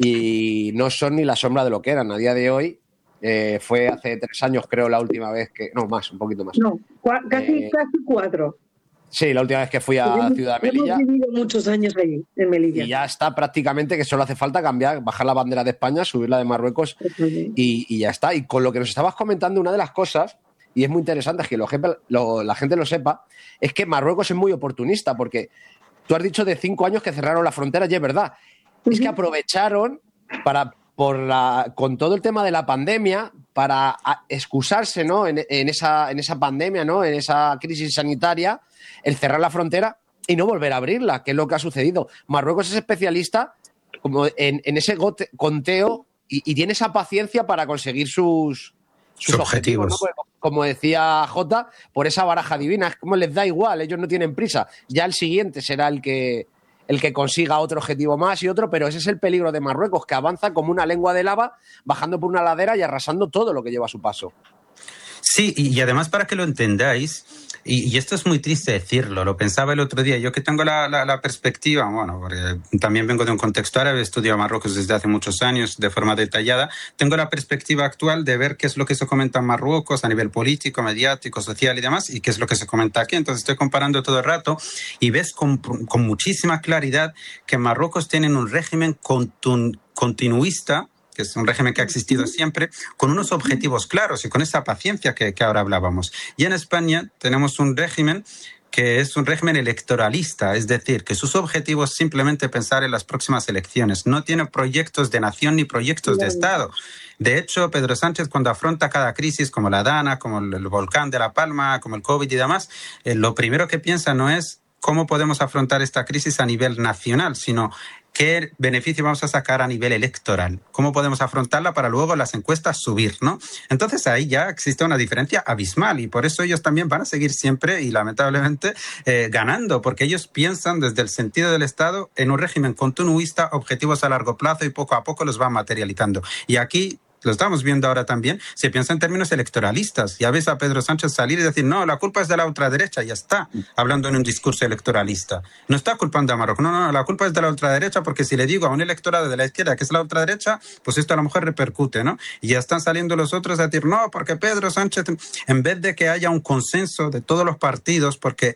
y no son ni la sombra de lo que eran. A día de hoy, eh, fue hace tres años creo la última vez que... No, más, un poquito más.
No, cua- casi,
eh,
casi cuatro.
Sí, la última vez que fui a
hemos,
Ciudad de Melilla.
Hemos vivido muchos años allí, en Melilla.
Y ya está prácticamente que solo hace falta cambiar, bajar la bandera de España, subir la de Marruecos y, y ya está. Y con lo que nos estabas comentando, una de las cosas, y es muy interesante que lo, lo, la gente lo sepa, es que Marruecos es muy oportunista, porque tú has dicho de cinco años que cerraron la frontera, y es verdad. Uh-huh. Es que aprovecharon para, por la, con todo el tema de la pandemia para excusarse, ¿no? en, en, esa, en esa pandemia, ¿no? En esa crisis sanitaria, el cerrar la frontera y no volver a abrirla, que es lo que ha sucedido. Marruecos es especialista como en, en ese gote, conteo y, y tiene esa paciencia para conseguir sus, sus, sus objetivos, objetivos ¿no? Como decía Jota, por esa baraja divina, es como les da igual, ellos no tienen prisa. Ya el siguiente será el que, el que consiga otro objetivo más y otro, pero ese es el peligro de Marruecos, que avanza como una lengua de lava, bajando por una ladera y arrasando todo lo que lleva a su paso.
Sí, y, y además para que lo entendáis, y, y esto es muy triste decirlo, lo pensaba el otro día, yo que tengo la, la, la perspectiva, bueno, porque también vengo de un contexto árabe, estudio a Marruecos desde hace muchos años de forma detallada, tengo la perspectiva actual de ver qué es lo que se comenta en Marruecos a nivel político, mediático, social y demás, y qué es lo que se comenta aquí. Entonces estoy comparando todo el rato y ves con, con muchísima claridad que en Marruecos tienen un régimen continu, continuista, que es un régimen que ha existido siempre, con unos objetivos claros y con esa paciencia que, que ahora hablábamos. Y en España tenemos un régimen que es un régimen electoralista, es decir, que sus objetivos es simplemente pensar en las próximas elecciones. No tiene proyectos de nación ni proyectos de Estado. De hecho, Pedro Sánchez, cuando afronta cada crisis, como la Dana, como el volcán de La Palma, como el COVID y demás, eh, lo primero que piensa no es cómo podemos afrontar esta crisis a nivel nacional, sino qué beneficio vamos a sacar a nivel electoral, cómo podemos afrontarla para luego las encuestas subir, ¿no? Entonces ahí ya existe una diferencia abismal y por eso ellos también van a seguir siempre y lamentablemente eh, ganando, porque ellos piensan desde el sentido del Estado en un régimen continuista, objetivos a largo plazo y poco a poco los van materializando. Y aquí lo estamos viendo ahora también, se piensa en términos electoralistas. Ya ves a Pedro Sánchez salir y decir, no, la culpa es de la ultraderecha, ya está, hablando en un discurso electoralista. No está culpando a Marruecos, no, no, la culpa es de la ultraderecha porque si le digo a un electorado de la izquierda que es la ultraderecha, pues esto a lo mejor repercute, ¿no? Y ya están saliendo los otros a decir, no, porque Pedro Sánchez, en vez de que haya un consenso de todos los partidos, porque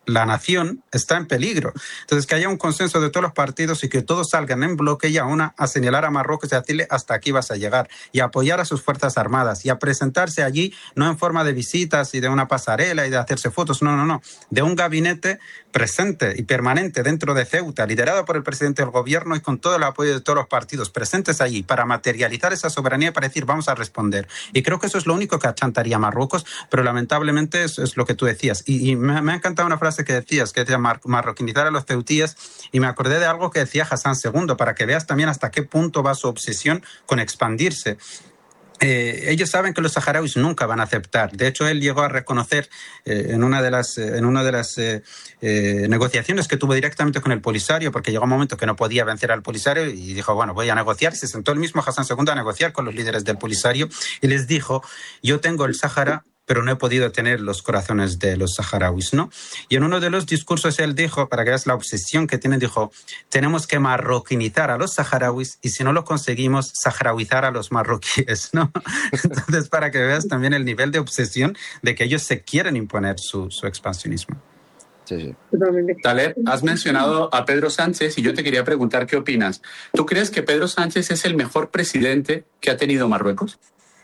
la nación está en peligro. Entonces, que haya un consenso de todos los partidos y que todos salgan en bloque y a una a señalar a Marruecos y a decirle hasta aquí vas a llegar y a apoyar a sus Fuerzas Armadas y a presentarse allí no en forma de visitas y de una pasarela y de hacerse fotos, no, no, no, de un gabinete presente y permanente dentro de Ceuta, liderado por el presidente del gobierno y con todo el apoyo de todos los partidos presentes allí para materializar esa soberanía y para decir vamos a responder. Y creo que eso es lo único que achantaría a Marruecos, pero lamentablemente es, es lo que tú decías. Y, y me, me ha encantado una frase que decías, que decía mar, marroquinizar a los ceutíes, y me acordé de algo que decía Hassan segundo, para que veas también hasta qué punto va su obsesión con expandirse. Eh, ellos saben que los saharauis nunca van a aceptar. De hecho, él llegó a reconocer eh, en una de las, eh, en una de las eh, eh, negociaciones que tuvo directamente con el Polisario, porque llegó un momento que no podía vencer al Polisario y dijo, bueno, voy a negociar. Y se sentó el mismo Hassan segundo a negociar con los líderes del Polisario y les dijo, yo tengo el Sáhara, pero no he podido tener los corazones de los saharauis, ¿no? Y en uno de los discursos él dijo, para que veas la obsesión que tienen, dijo, tenemos que marroquinizar a los saharauis y si no lo conseguimos, saharauizar a los marroquíes, ¿no? Entonces, para que veas también el nivel de obsesión de que ellos se quieren imponer su, su expansionismo.
Sí, sí.
Taleb, has mencionado a Pedro Sánchez y yo te quería preguntar qué opinas. ¿Tú crees que Pedro Sánchez es el mejor presidente que ha tenido Marruecos?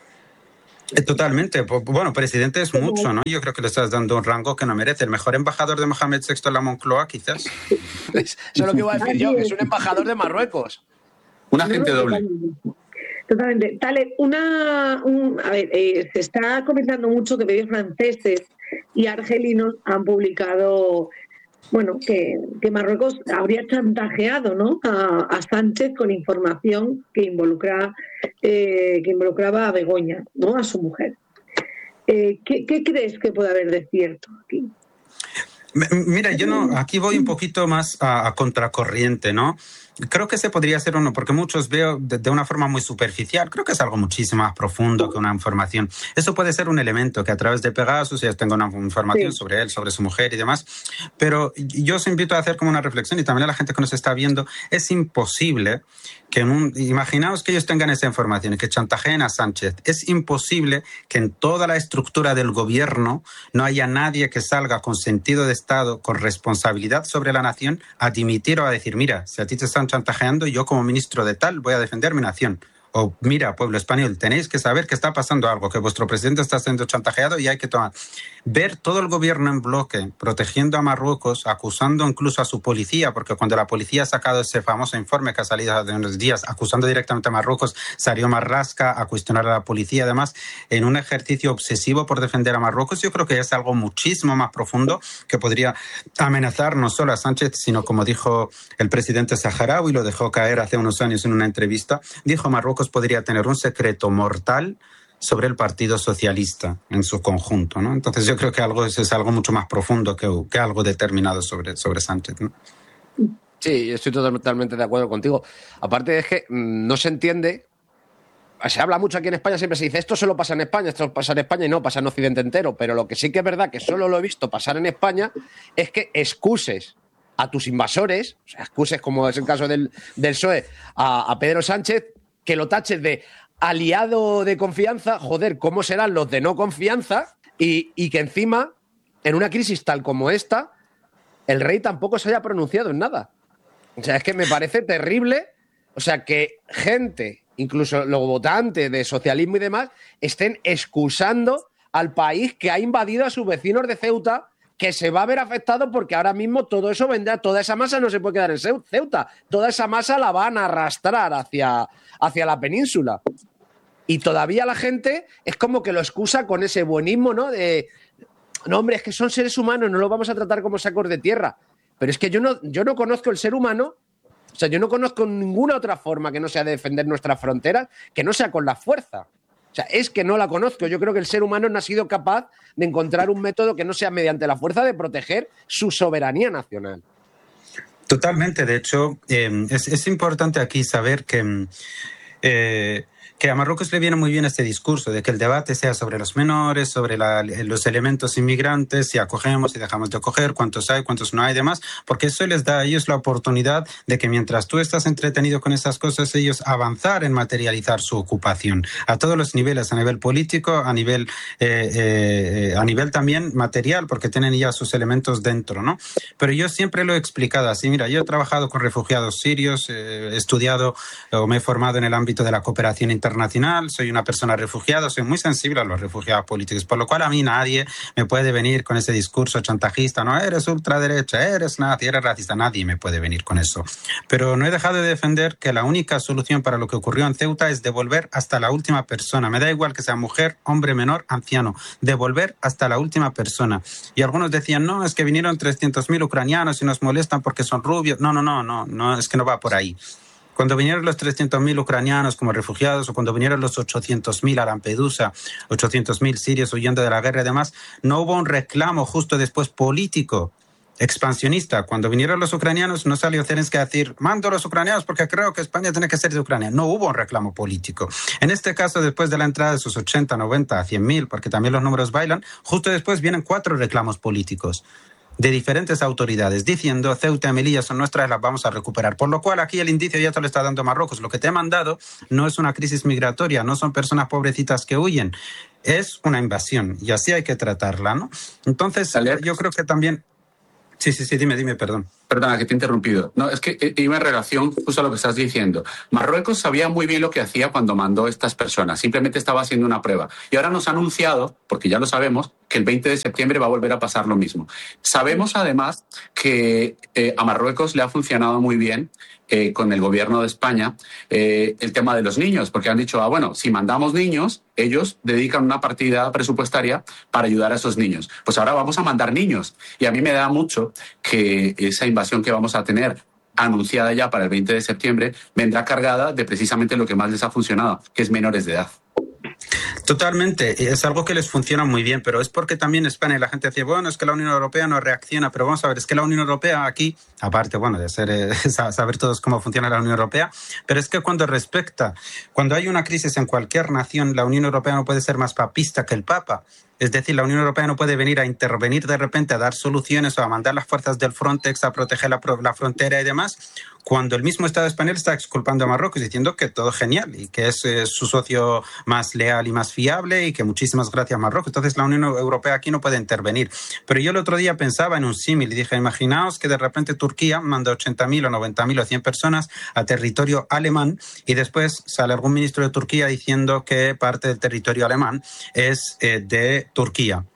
Totalmente. Bueno, presidente es mucho, ¿no? Yo creo que le estás dando un rango que no merece. El mejor embajador de Mohamed sexto en la Moncloa, quizás.
Eso es lo que iba a decir yo, que es un embajador de Marruecos.
Un agente doble.
Totalmente. Taleb, una, un, a ver, eh, se está comentando mucho que medios franceses y argelinos han publicado, bueno, que, que Marruecos habría chantajeado, ¿no?, a, a Sánchez con información que involucra eh, que involucraba a Begoña, ¿no?, a su mujer. Eh, ¿qué, ¿Qué crees que puede haber de cierto aquí?
Mira, yo no, aquí voy un poquito más a, a contracorriente, ¿no? Creo que ese podría ser uno, porque muchos veo de, de una forma muy superficial. Creo que es algo muchísimo más profundo que una información. Eso puede ser un elemento que a través de Pegasus ya tengo una información sí. sobre él, sobre su mujer y demás. Pero yo os invito a hacer como una reflexión y también a la gente que nos está viendo. Es imposible que en un... Imaginaos que ellos tengan esa información y que chantajeen a Sánchez. Es imposible que en toda la estructura del gobierno no haya nadie que salga con sentido de Estado, con responsabilidad sobre la nación, a dimitir o a decir, mira, si a ti te están chantajeando, yo como ministro de tal voy a defender mi nación. O mira, pueblo español, tenéis que saber que está pasando algo, que vuestro presidente está siendo chantajeado y hay que tomar. Ver todo el gobierno en bloque, protegiendo a Marruecos, acusando incluso a su policía, porque cuando la policía ha sacado ese famoso informe que ha salido hace unos días, acusando directamente a Marruecos, salió Marlaska a cuestionar a la policía, además, en un ejercicio obsesivo por defender a Marruecos. Yo creo que es algo muchísimo más profundo que podría amenazar no solo a Sánchez, sino como dijo el presidente saharaui, lo dejó caer hace unos años en una entrevista, dijo Marruecos podría tener un secreto mortal sobre el Partido Socialista en su conjunto, ¿no? Entonces yo creo que algo es, es algo mucho más profundo que, que algo determinado sobre, sobre Sánchez, ¿no?
Sí, estoy totalmente de acuerdo contigo. Aparte es que no se entiende, se habla mucho aquí en España, siempre se dice esto solo pasa en España, esto pasa en España y no, pasa en Occidente entero, pero lo que sí que es verdad que solo lo he visto pasar en España es que excuses a tus invasores, o sea, excuses como es el caso del, del P S O E, a, a Pedro Sánchez, que lo taches de aliado de confianza, joder, ¿cómo serán los de no confianza? Y, y que encima, en una crisis tal como esta, el rey tampoco se haya pronunciado en nada. O sea, es que me parece terrible, o sea, que gente, incluso los votantes de socialismo y demás, estén excusando al país que ha invadido a sus vecinos de Ceuta, que se va a ver afectado porque ahora mismo todo eso vendrá, toda esa masa no se puede quedar en Ceuta, toda esa masa la van a arrastrar hacia, hacia la península. Y todavía la gente es como que lo excusa con ese buenismo, ¿no? De, no, hombre, es que son seres humanos, no los vamos a tratar como sacos de tierra. Pero es que yo no, yo no conozco el ser humano, o sea, yo no conozco ninguna otra forma que no sea de defender nuestras fronteras, que no sea con la fuerza. O sea, es que no la conozco. Yo creo que el ser humano no ha sido capaz de encontrar un método que no sea mediante la fuerza de proteger su soberanía nacional.
Totalmente. De hecho, eh, es, es importante aquí saber que... Eh, que a Marruecos le viene muy bien este discurso de que el debate sea sobre los menores, sobre la, los elementos inmigrantes, si acogemos, si dejamos de acoger, cuántos hay, cuántos no hay y demás, porque eso les da a ellos la oportunidad de que mientras tú estás entretenido con esas cosas, ellos avanzar en materializar su ocupación a todos los niveles, a nivel político, a nivel, eh, eh, a nivel también material, porque tienen ya sus elementos dentro, ¿no? Pero yo siempre lo he explicado así. Mira, yo he trabajado con refugiados sirios, eh, he estudiado o me he formado en el ámbito de la cooperación internacional, soy una persona refugiada, soy muy sensible a los refugiados políticos, por lo cual a mí nadie me puede venir con ese discurso chantajista, no, eres ultraderecha, eres nazi, eres racista, nadie me puede venir con eso. Pero no he dejado de defender que la única solución para lo que ocurrió en Ceuta es devolver hasta la última persona, me da igual que sea mujer, hombre, menor, anciano, devolver hasta la última persona. Y algunos decían, no, es que vinieron trescientos mil ucranianos y nos molestan porque son rubios. No, no, no, no, no, es que no va por ahí. Cuando vinieron los trescientos mil ucranianos como refugiados, o cuando vinieron los ochocientos mil a Lampedusa, ochocientos mil sirios huyendo de la guerra y demás, no hubo un reclamo justo después político, expansionista. Cuando vinieron los ucranianos no salió Zelensky a decir, mando a los ucranianos porque creo que España tiene que ser de Ucrania. No hubo un reclamo político. En este caso, después de la entrada de sus ochenta, noventa, cien mil, porque también los números bailan, justo después vienen cuatro reclamos políticos de diferentes autoridades, diciendo Ceuta y Melilla son nuestras, las vamos a recuperar. Por lo cual aquí el indicio ya te lo está dando Marruecos. Lo que te he mandado no es una crisis migratoria, no son personas pobrecitas que huyen, es una invasión y así hay que tratarla, ¿no? Entonces, ¿Saler? Yo creo que también... Sí, sí, sí, dime, dime, perdón.
Perdona, que te he interrumpido. No, es que iba en relación justo a lo que estás diciendo. Marruecos sabía muy bien lo que hacía cuando mandó a estas personas. Simplemente estaba haciendo una prueba. Y ahora nos ha anunciado, porque ya lo sabemos, que el veinte de septiembre va a volver a pasar lo mismo. Sabemos, además, que eh, a Marruecos le ha funcionado muy bien eh, con el gobierno de España eh, el tema de los niños, porque han dicho, ah, bueno, si mandamos niños, ellos dedican una partida presupuestaria para ayudar a esos niños. Pues ahora vamos a mandar niños. Y a mí me da mucho que esa invasión que vamos a tener anunciada ya para el veinte de septiembre vendrá cargada de precisamente lo que más les ha funcionado, que es menores de edad.
Totalmente, es algo que les funciona muy bien, pero es porque también España y la gente decía, bueno, es que la Unión Europea no reacciona, pero vamos a ver, es que la Unión Europea aquí, aparte, bueno, de ser, eh, saber todos cómo funciona la Unión Europea, pero es que cuando respecta, cuando hay una crisis en cualquier nación, la Unión Europea no puede ser más papista que el Papa. Es decir, la Unión Europea no puede venir a intervenir de repente, a dar soluciones o a mandar las fuerzas del Frontex a proteger la, la frontera y demás, cuando el mismo Estado español está exculpando a Marruecos diciendo que todo es genial y que es eh, su socio más leal y más fiable y que muchísimas gracias a Marruecos. Entonces la Unión Europea aquí no puede intervenir. Pero yo el otro día pensaba en un símil y dije, imaginaos que de repente Turquía manda ochenta mil o noventa mil o cien personas a territorio alemán y después sale algún ministro de Turquía diciendo que parte del territorio alemán es eh, de Turquía.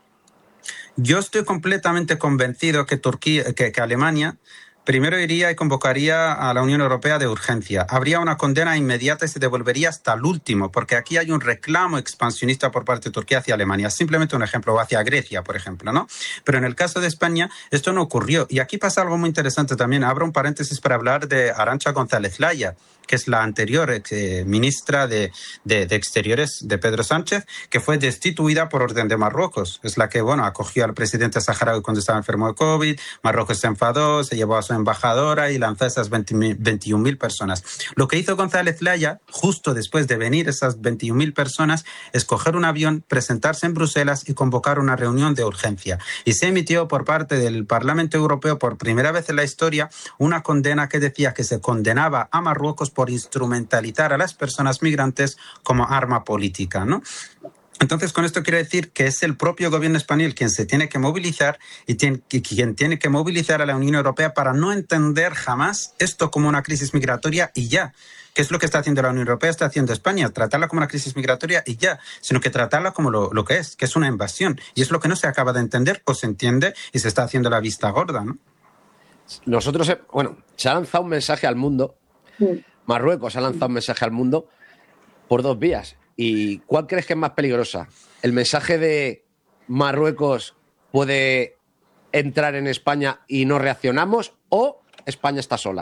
Yo estoy completamente convencido que Turquía, que, que Alemania primero iría y convocaría a la Unión Europea de urgencia. Habría una condena inmediata y se devolvería hasta el último, porque aquí hay un reclamo expansionista por parte de Turquía hacia Alemania. Simplemente un ejemplo, o hacia Grecia, por ejemplo, ¿no? Pero en el caso de España, esto no ocurrió. Y aquí pasa algo muy interesante también. Abro un paréntesis para hablar de Arantxa González Laya, que es la anterior eh, ministra de, de, de Exteriores de Pedro Sánchez, que fue destituida por orden de Marruecos. Es la que, bueno, acogió al presidente saharaui cuando estaba enfermo de COVID, Marruecos se enfadó, se llevó a su embajadora y lanzó a esas veintiún mil personas. Lo que hizo González Laya, justo después de venir esas veintiún mil personas, es coger un avión, presentarse en Bruselas y convocar una reunión de urgencia. Y se emitió por parte del Parlamento Europeo, por primera vez en la historia, una condena que decía que se condenaba a Marruecos por instrumentalizar a las personas migrantes como arma política, ¿no? Entonces, con esto quiero decir que es el propio gobierno español quien se tiene que movilizar y tiene, quien tiene que movilizar a la Unión Europea para no entender jamás esto como una crisis migratoria y ya. ¿Qué es lo que está haciendo la Unión Europea? Está haciendo España, tratarla como una crisis migratoria y ya, sino que tratarla como lo, lo que es, que es una invasión. Y es lo que no se acaba de entender o se entiende y se está haciendo la vista gorda, ¿no?
Nosotros, bueno, se ha lanzado un mensaje al mundo. Sí. Marruecos ha lanzado un mensaje al mundo por dos vías. ¿Y cuál crees que es más peligrosa? ¿El mensaje de Marruecos puede entrar en España y no reaccionamos o España está sola?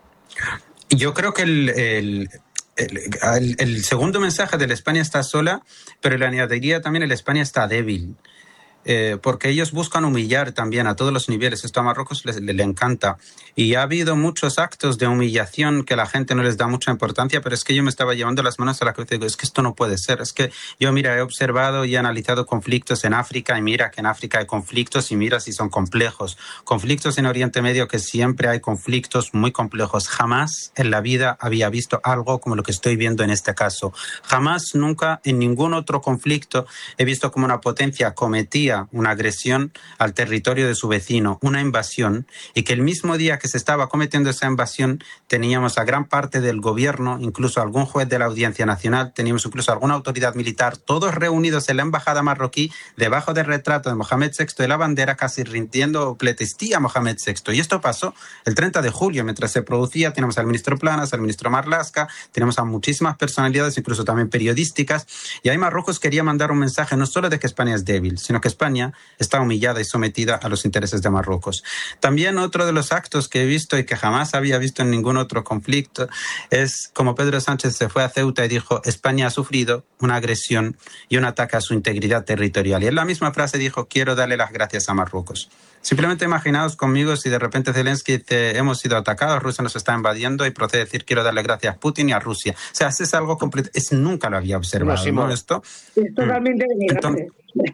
Yo creo que el, el, el, el segundo mensaje del España está sola, pero le añadiría también el España está débil. eh, porque ellos buscan humillar también a todos los niveles. Esto a Marruecos le, le, le encanta. Y ha habido muchos actos de humillación que la gente no les da mucha importancia, pero es que yo me estaba llevando las manos a la cabeza y digo, es que esto no puede ser. Es que yo, mira, he observado y he analizado conflictos en África y mira que en África hay conflictos y mira si son complejos. Conflictos en Oriente Medio, que siempre hay conflictos muy complejos. Jamás en la vida había visto algo como lo que estoy viendo en este caso. Jamás, nunca, en ningún otro conflicto he visto como una potencia cometía una agresión al territorio de su vecino, una invasión, y que el mismo día que se estaba cometiendo esa invasión teníamos a gran parte del gobierno, incluso algún juez de la Audiencia Nacional, teníamos incluso alguna autoridad militar, todos reunidos en la embajada marroquí, debajo del retrato de Mohamed sexto de la bandera, casi rindiendo pletestía a Mohamed sexto. Y esto pasó el treinta de julio, mientras se producía. Tenemos al ministro Planas, al ministro Marlaska, tenemos a muchísimas personalidades, incluso también periodísticas, y ahí Marruecos quería mandar un mensaje no solo de que España es débil, sino que España está humillada y sometida a los intereses de Marruecos. También otro de los actos que he visto y que jamás había visto en ningún otro conflicto es como Pedro Sánchez se fue a Ceuta y dijo, España ha sufrido una agresión y un ataque a su integridad territorial. Y en la misma frase dijo, quiero darle las gracias a Marruecos. Simplemente imaginaos conmigo si de repente Zelensky dice, hemos sido atacados, Rusia nos está invadiendo, y procede a decir, quiero darle gracias a Putin y a Rusia. O sea, es algo completo. Es, nunca lo había observado, no, sí, ¿no? Esto.
Es totalmente delirante.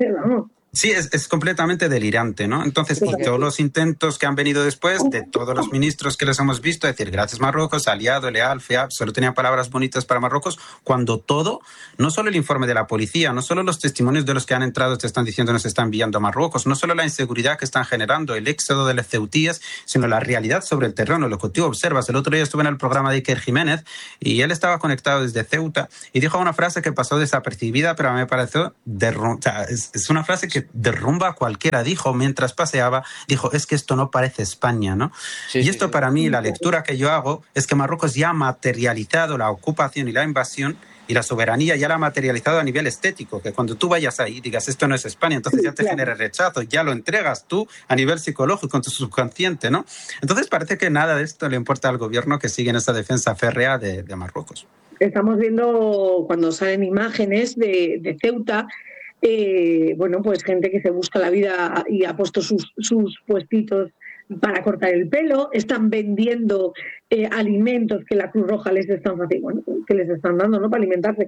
Sí, es, es completamente delirante, ¿no? Entonces, y todos los intentos que han venido después, de todos los ministros que les hemos visto, decir, gracias Marruecos, aliado, leal, fiab, solo tenían palabras bonitas para Marruecos, cuando todo, no solo el informe de la policía, no solo los testimonios de los que han entrado te están diciendo nos están enviando a Marruecos, no solo la inseguridad que están generando, el éxodo de los ceutíes, sino la realidad sobre el terreno, lo que tú observas. El otro día estuve en el programa de Iker Jiménez y él estaba conectado desde Ceuta y dijo una frase que pasó desapercibida, pero a mí me pareció derrum- o sea, es, es una frase que derrumba a cualquiera. Dijo, mientras paseaba, dijo, es que esto no parece España, ¿no? Sí, y esto sí, para sí. mí, la lectura que yo hago es que Marruecos ya ha materializado la ocupación y la invasión, y la soberanía ya la ha materializado a nivel estético, que cuando tú vayas ahí digas, esto no es España, entonces ya te genera rechazo, ya lo entregas tú a nivel psicológico con tu subconsciente, ¿no? Entonces parece que nada de esto le importa al gobierno, que sigue en esa defensa férrea de, de Marruecos.
Estamos viendo cuando salen imágenes de, de Ceuta, Eh, bueno, pues gente que se busca la vida y ha puesto sus, sus puestitos para cortar el pelo, están vendiendo eh, alimentos que la Cruz Roja les están, bueno, que les están dando, ¿no?, para alimentarse.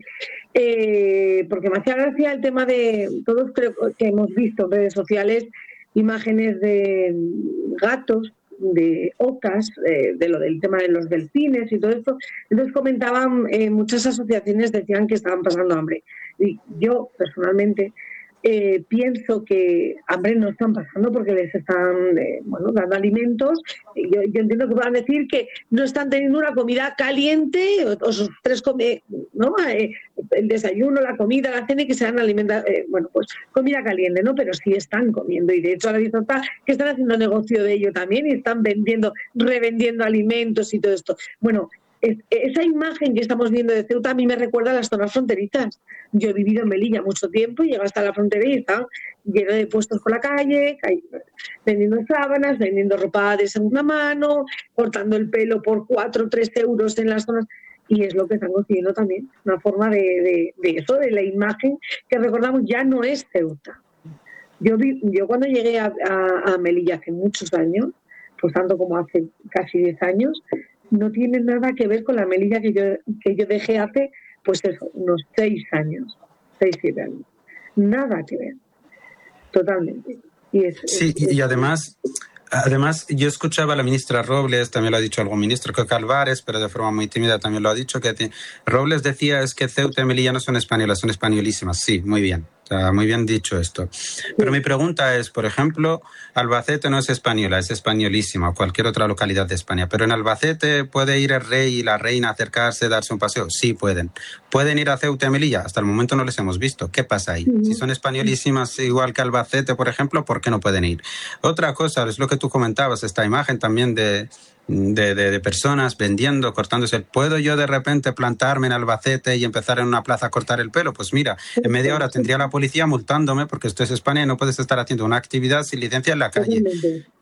Eh, porque me hacía gracia el tema de, todos creo que hemos visto en redes sociales imágenes de gatos, de ocas, eh, de lo del tema de los delfines y todo esto. Entonces comentaban, eh, muchas asociaciones decían que estaban pasando hambre. Y yo personalmente eh, pienso que hambre no están pasando porque les están eh, bueno, dando alimentos. Yo, yo entiendo que puedan decir que no están teniendo una comida caliente o, o sus tres comidas, ¿no? Eh, el desayuno, la comida, la cena, y que se dan alimentos, eh, bueno, pues comida caliente, ¿no? Pero sí están comiendo, y de hecho ahora visto está que están haciendo negocio de ello también y están vendiendo, revendiendo alimentos y todo esto. Bueno, es, esa imagen que estamos viendo de Ceuta a mí me recuerda a las zonas fronterizas. Yo he vivido en Melilla mucho tiempo y llego hasta la frontera y están lleno de puestos por la calle, vendiendo sábanas, vendiendo ropa de segunda mano, cortando el pelo por cuatro o tres euros en las zonas. Y es lo que están consiguiendo también, una forma de, de, de eso, de la imagen que recordamos ya no es Ceuta. Yo, vi, yo cuando llegué a, a, a Melilla hace muchos años, pues tanto como hace casi diez años, no tiene nada que ver con la Melilla que yo, que yo dejé hace, pues eso, unos seis años, seis, siete años. Nada que ver, totalmente. Y es,
sí,
es,
y además... Además, yo escuchaba a la ministra Robles, también lo ha dicho algún ministro, creo que Álvarez, pero de forma muy tímida también lo ha dicho, que Robles decía es que Ceuta y Melilla no son españolas, son españolísimas. Sí, muy bien, o sea, muy bien dicho esto. Pero mi pregunta es, por ejemplo, Albacete no es española, es españolísima, o cualquier otra localidad de España, pero en Albacete ¿puede ir el rey y la reina a acercarse, darse un paseo? Sí, pueden. ¿Pueden ir a Ceuta y Melilla? Hasta el momento no les hemos visto. ¿Qué pasa ahí? Si son españolísimas igual que Albacete, por ejemplo, ¿por qué no pueden ir? Otra cosa, es lo que tú comentabas, esta imagen también de, de, de, de personas vendiendo, cortándose el... ¿Puedo yo de repente plantarme en Albacete y empezar en una plaza a cortar el pelo? Pues mira, en media hora tendría la policía multándome porque esto es España y no puedes estar haciendo una actividad sin licencia en la calle.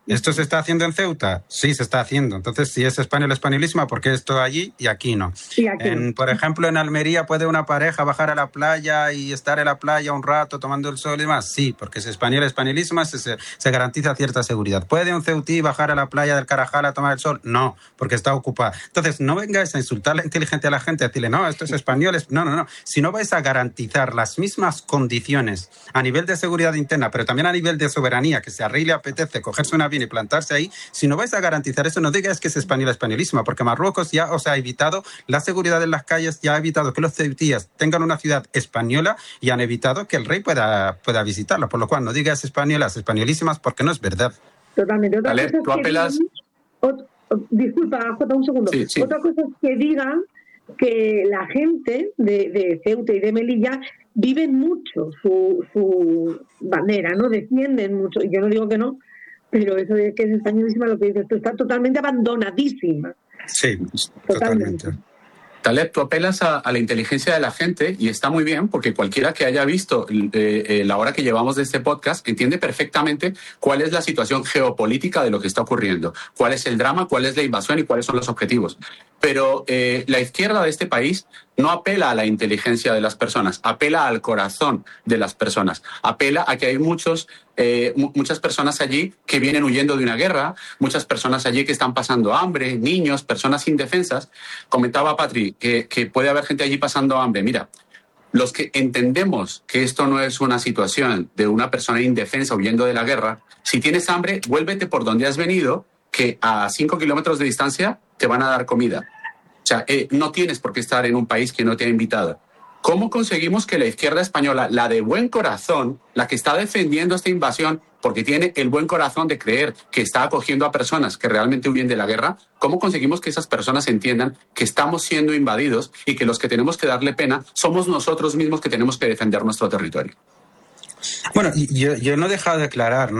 ¿Esto se está haciendo en Ceuta? Sí, se está haciendo. Entonces, si es español, españolísima, ¿por qué esto allí y aquí no?
Y aquí
en,
no.
Por ejemplo, en Almería, ¿puede una pareja bajar a la playa y estar en la playa un rato tomando el sol y demás? Sí, porque es español, españolísima, se, se, se garantiza cierta seguridad. ¿Puede un ceutí bajar a la playa del Carajal a tomar el sol? No, porque está ocupada. Entonces, no vengáis a insultar la inteligencia a la gente, a decirle, no, esto es español. No, no, no. Si no vais a garantizar las mismas condiciones a nivel de seguridad interna, pero también a nivel de soberanía, que si a Rey le apetece cogerse un avión y plantarse ahí, si no vais a garantizar eso, no digáis que es española, españolísima, porque Marruecos ya os ha evitado la seguridad en las calles, ya ha evitado que los ceutíes tengan una ciudad española y han evitado que el rey pueda, pueda visitarla, por lo cual no digas españolas, españolísimas, porque no es verdad.
Totalmente. Otra
Ale,
cosa es
tú apelas...
digan, ot, disculpa, Jota, un segundo.
Sí, sí.
Otra cosa es que digan que la gente de, de Ceuta y de Melilla viven mucho su, su bandera, ¿no? Defienden mucho, y yo no digo que no, pero eso de que es españolísima, lo que dices tú, está totalmente abandonadísima.
Sí,
Totalmente.
totalmente.
Taleb, tú apelas a, a la inteligencia de la gente y está muy bien porque cualquiera que haya visto eh, eh, la hora que llevamos de este podcast entiende perfectamente cuál es la situación geopolítica de lo que está ocurriendo, cuál es el drama, cuál es la invasión y cuáles son los objetivos. Pero eh, la izquierda de este país no apela a la inteligencia de las personas, apela al corazón de las personas, apela a que hay muchos, eh, muchas personas allí que vienen huyendo de una guerra, muchas personas allí que están pasando hambre, niños, personas indefensas. Comentaba Patri que, que puede haber gente allí pasando hambre. Mira, los que entendemos que esto no es una situación de una persona indefensa huyendo de la guerra, si tienes hambre, vuélvete por donde has venido, que a cinco kilómetros de distancia te van a dar comida. O sea, eh, no tienes por qué estar en un país que no te ha invitado. ¿Cómo conseguimos que la izquierda española, la de buen corazón, la que está defendiendo esta invasión porque tiene el buen corazón de creer que está acogiendo a personas que realmente huyen de la guerra, cómo conseguimos que esas personas entiendan que estamos siendo invadidos y que los que tenemos que darle pena somos nosotros mismos que tenemos que defender nuestro territorio?
Bueno, yo, yo no he dejado de aclarar, ¿no?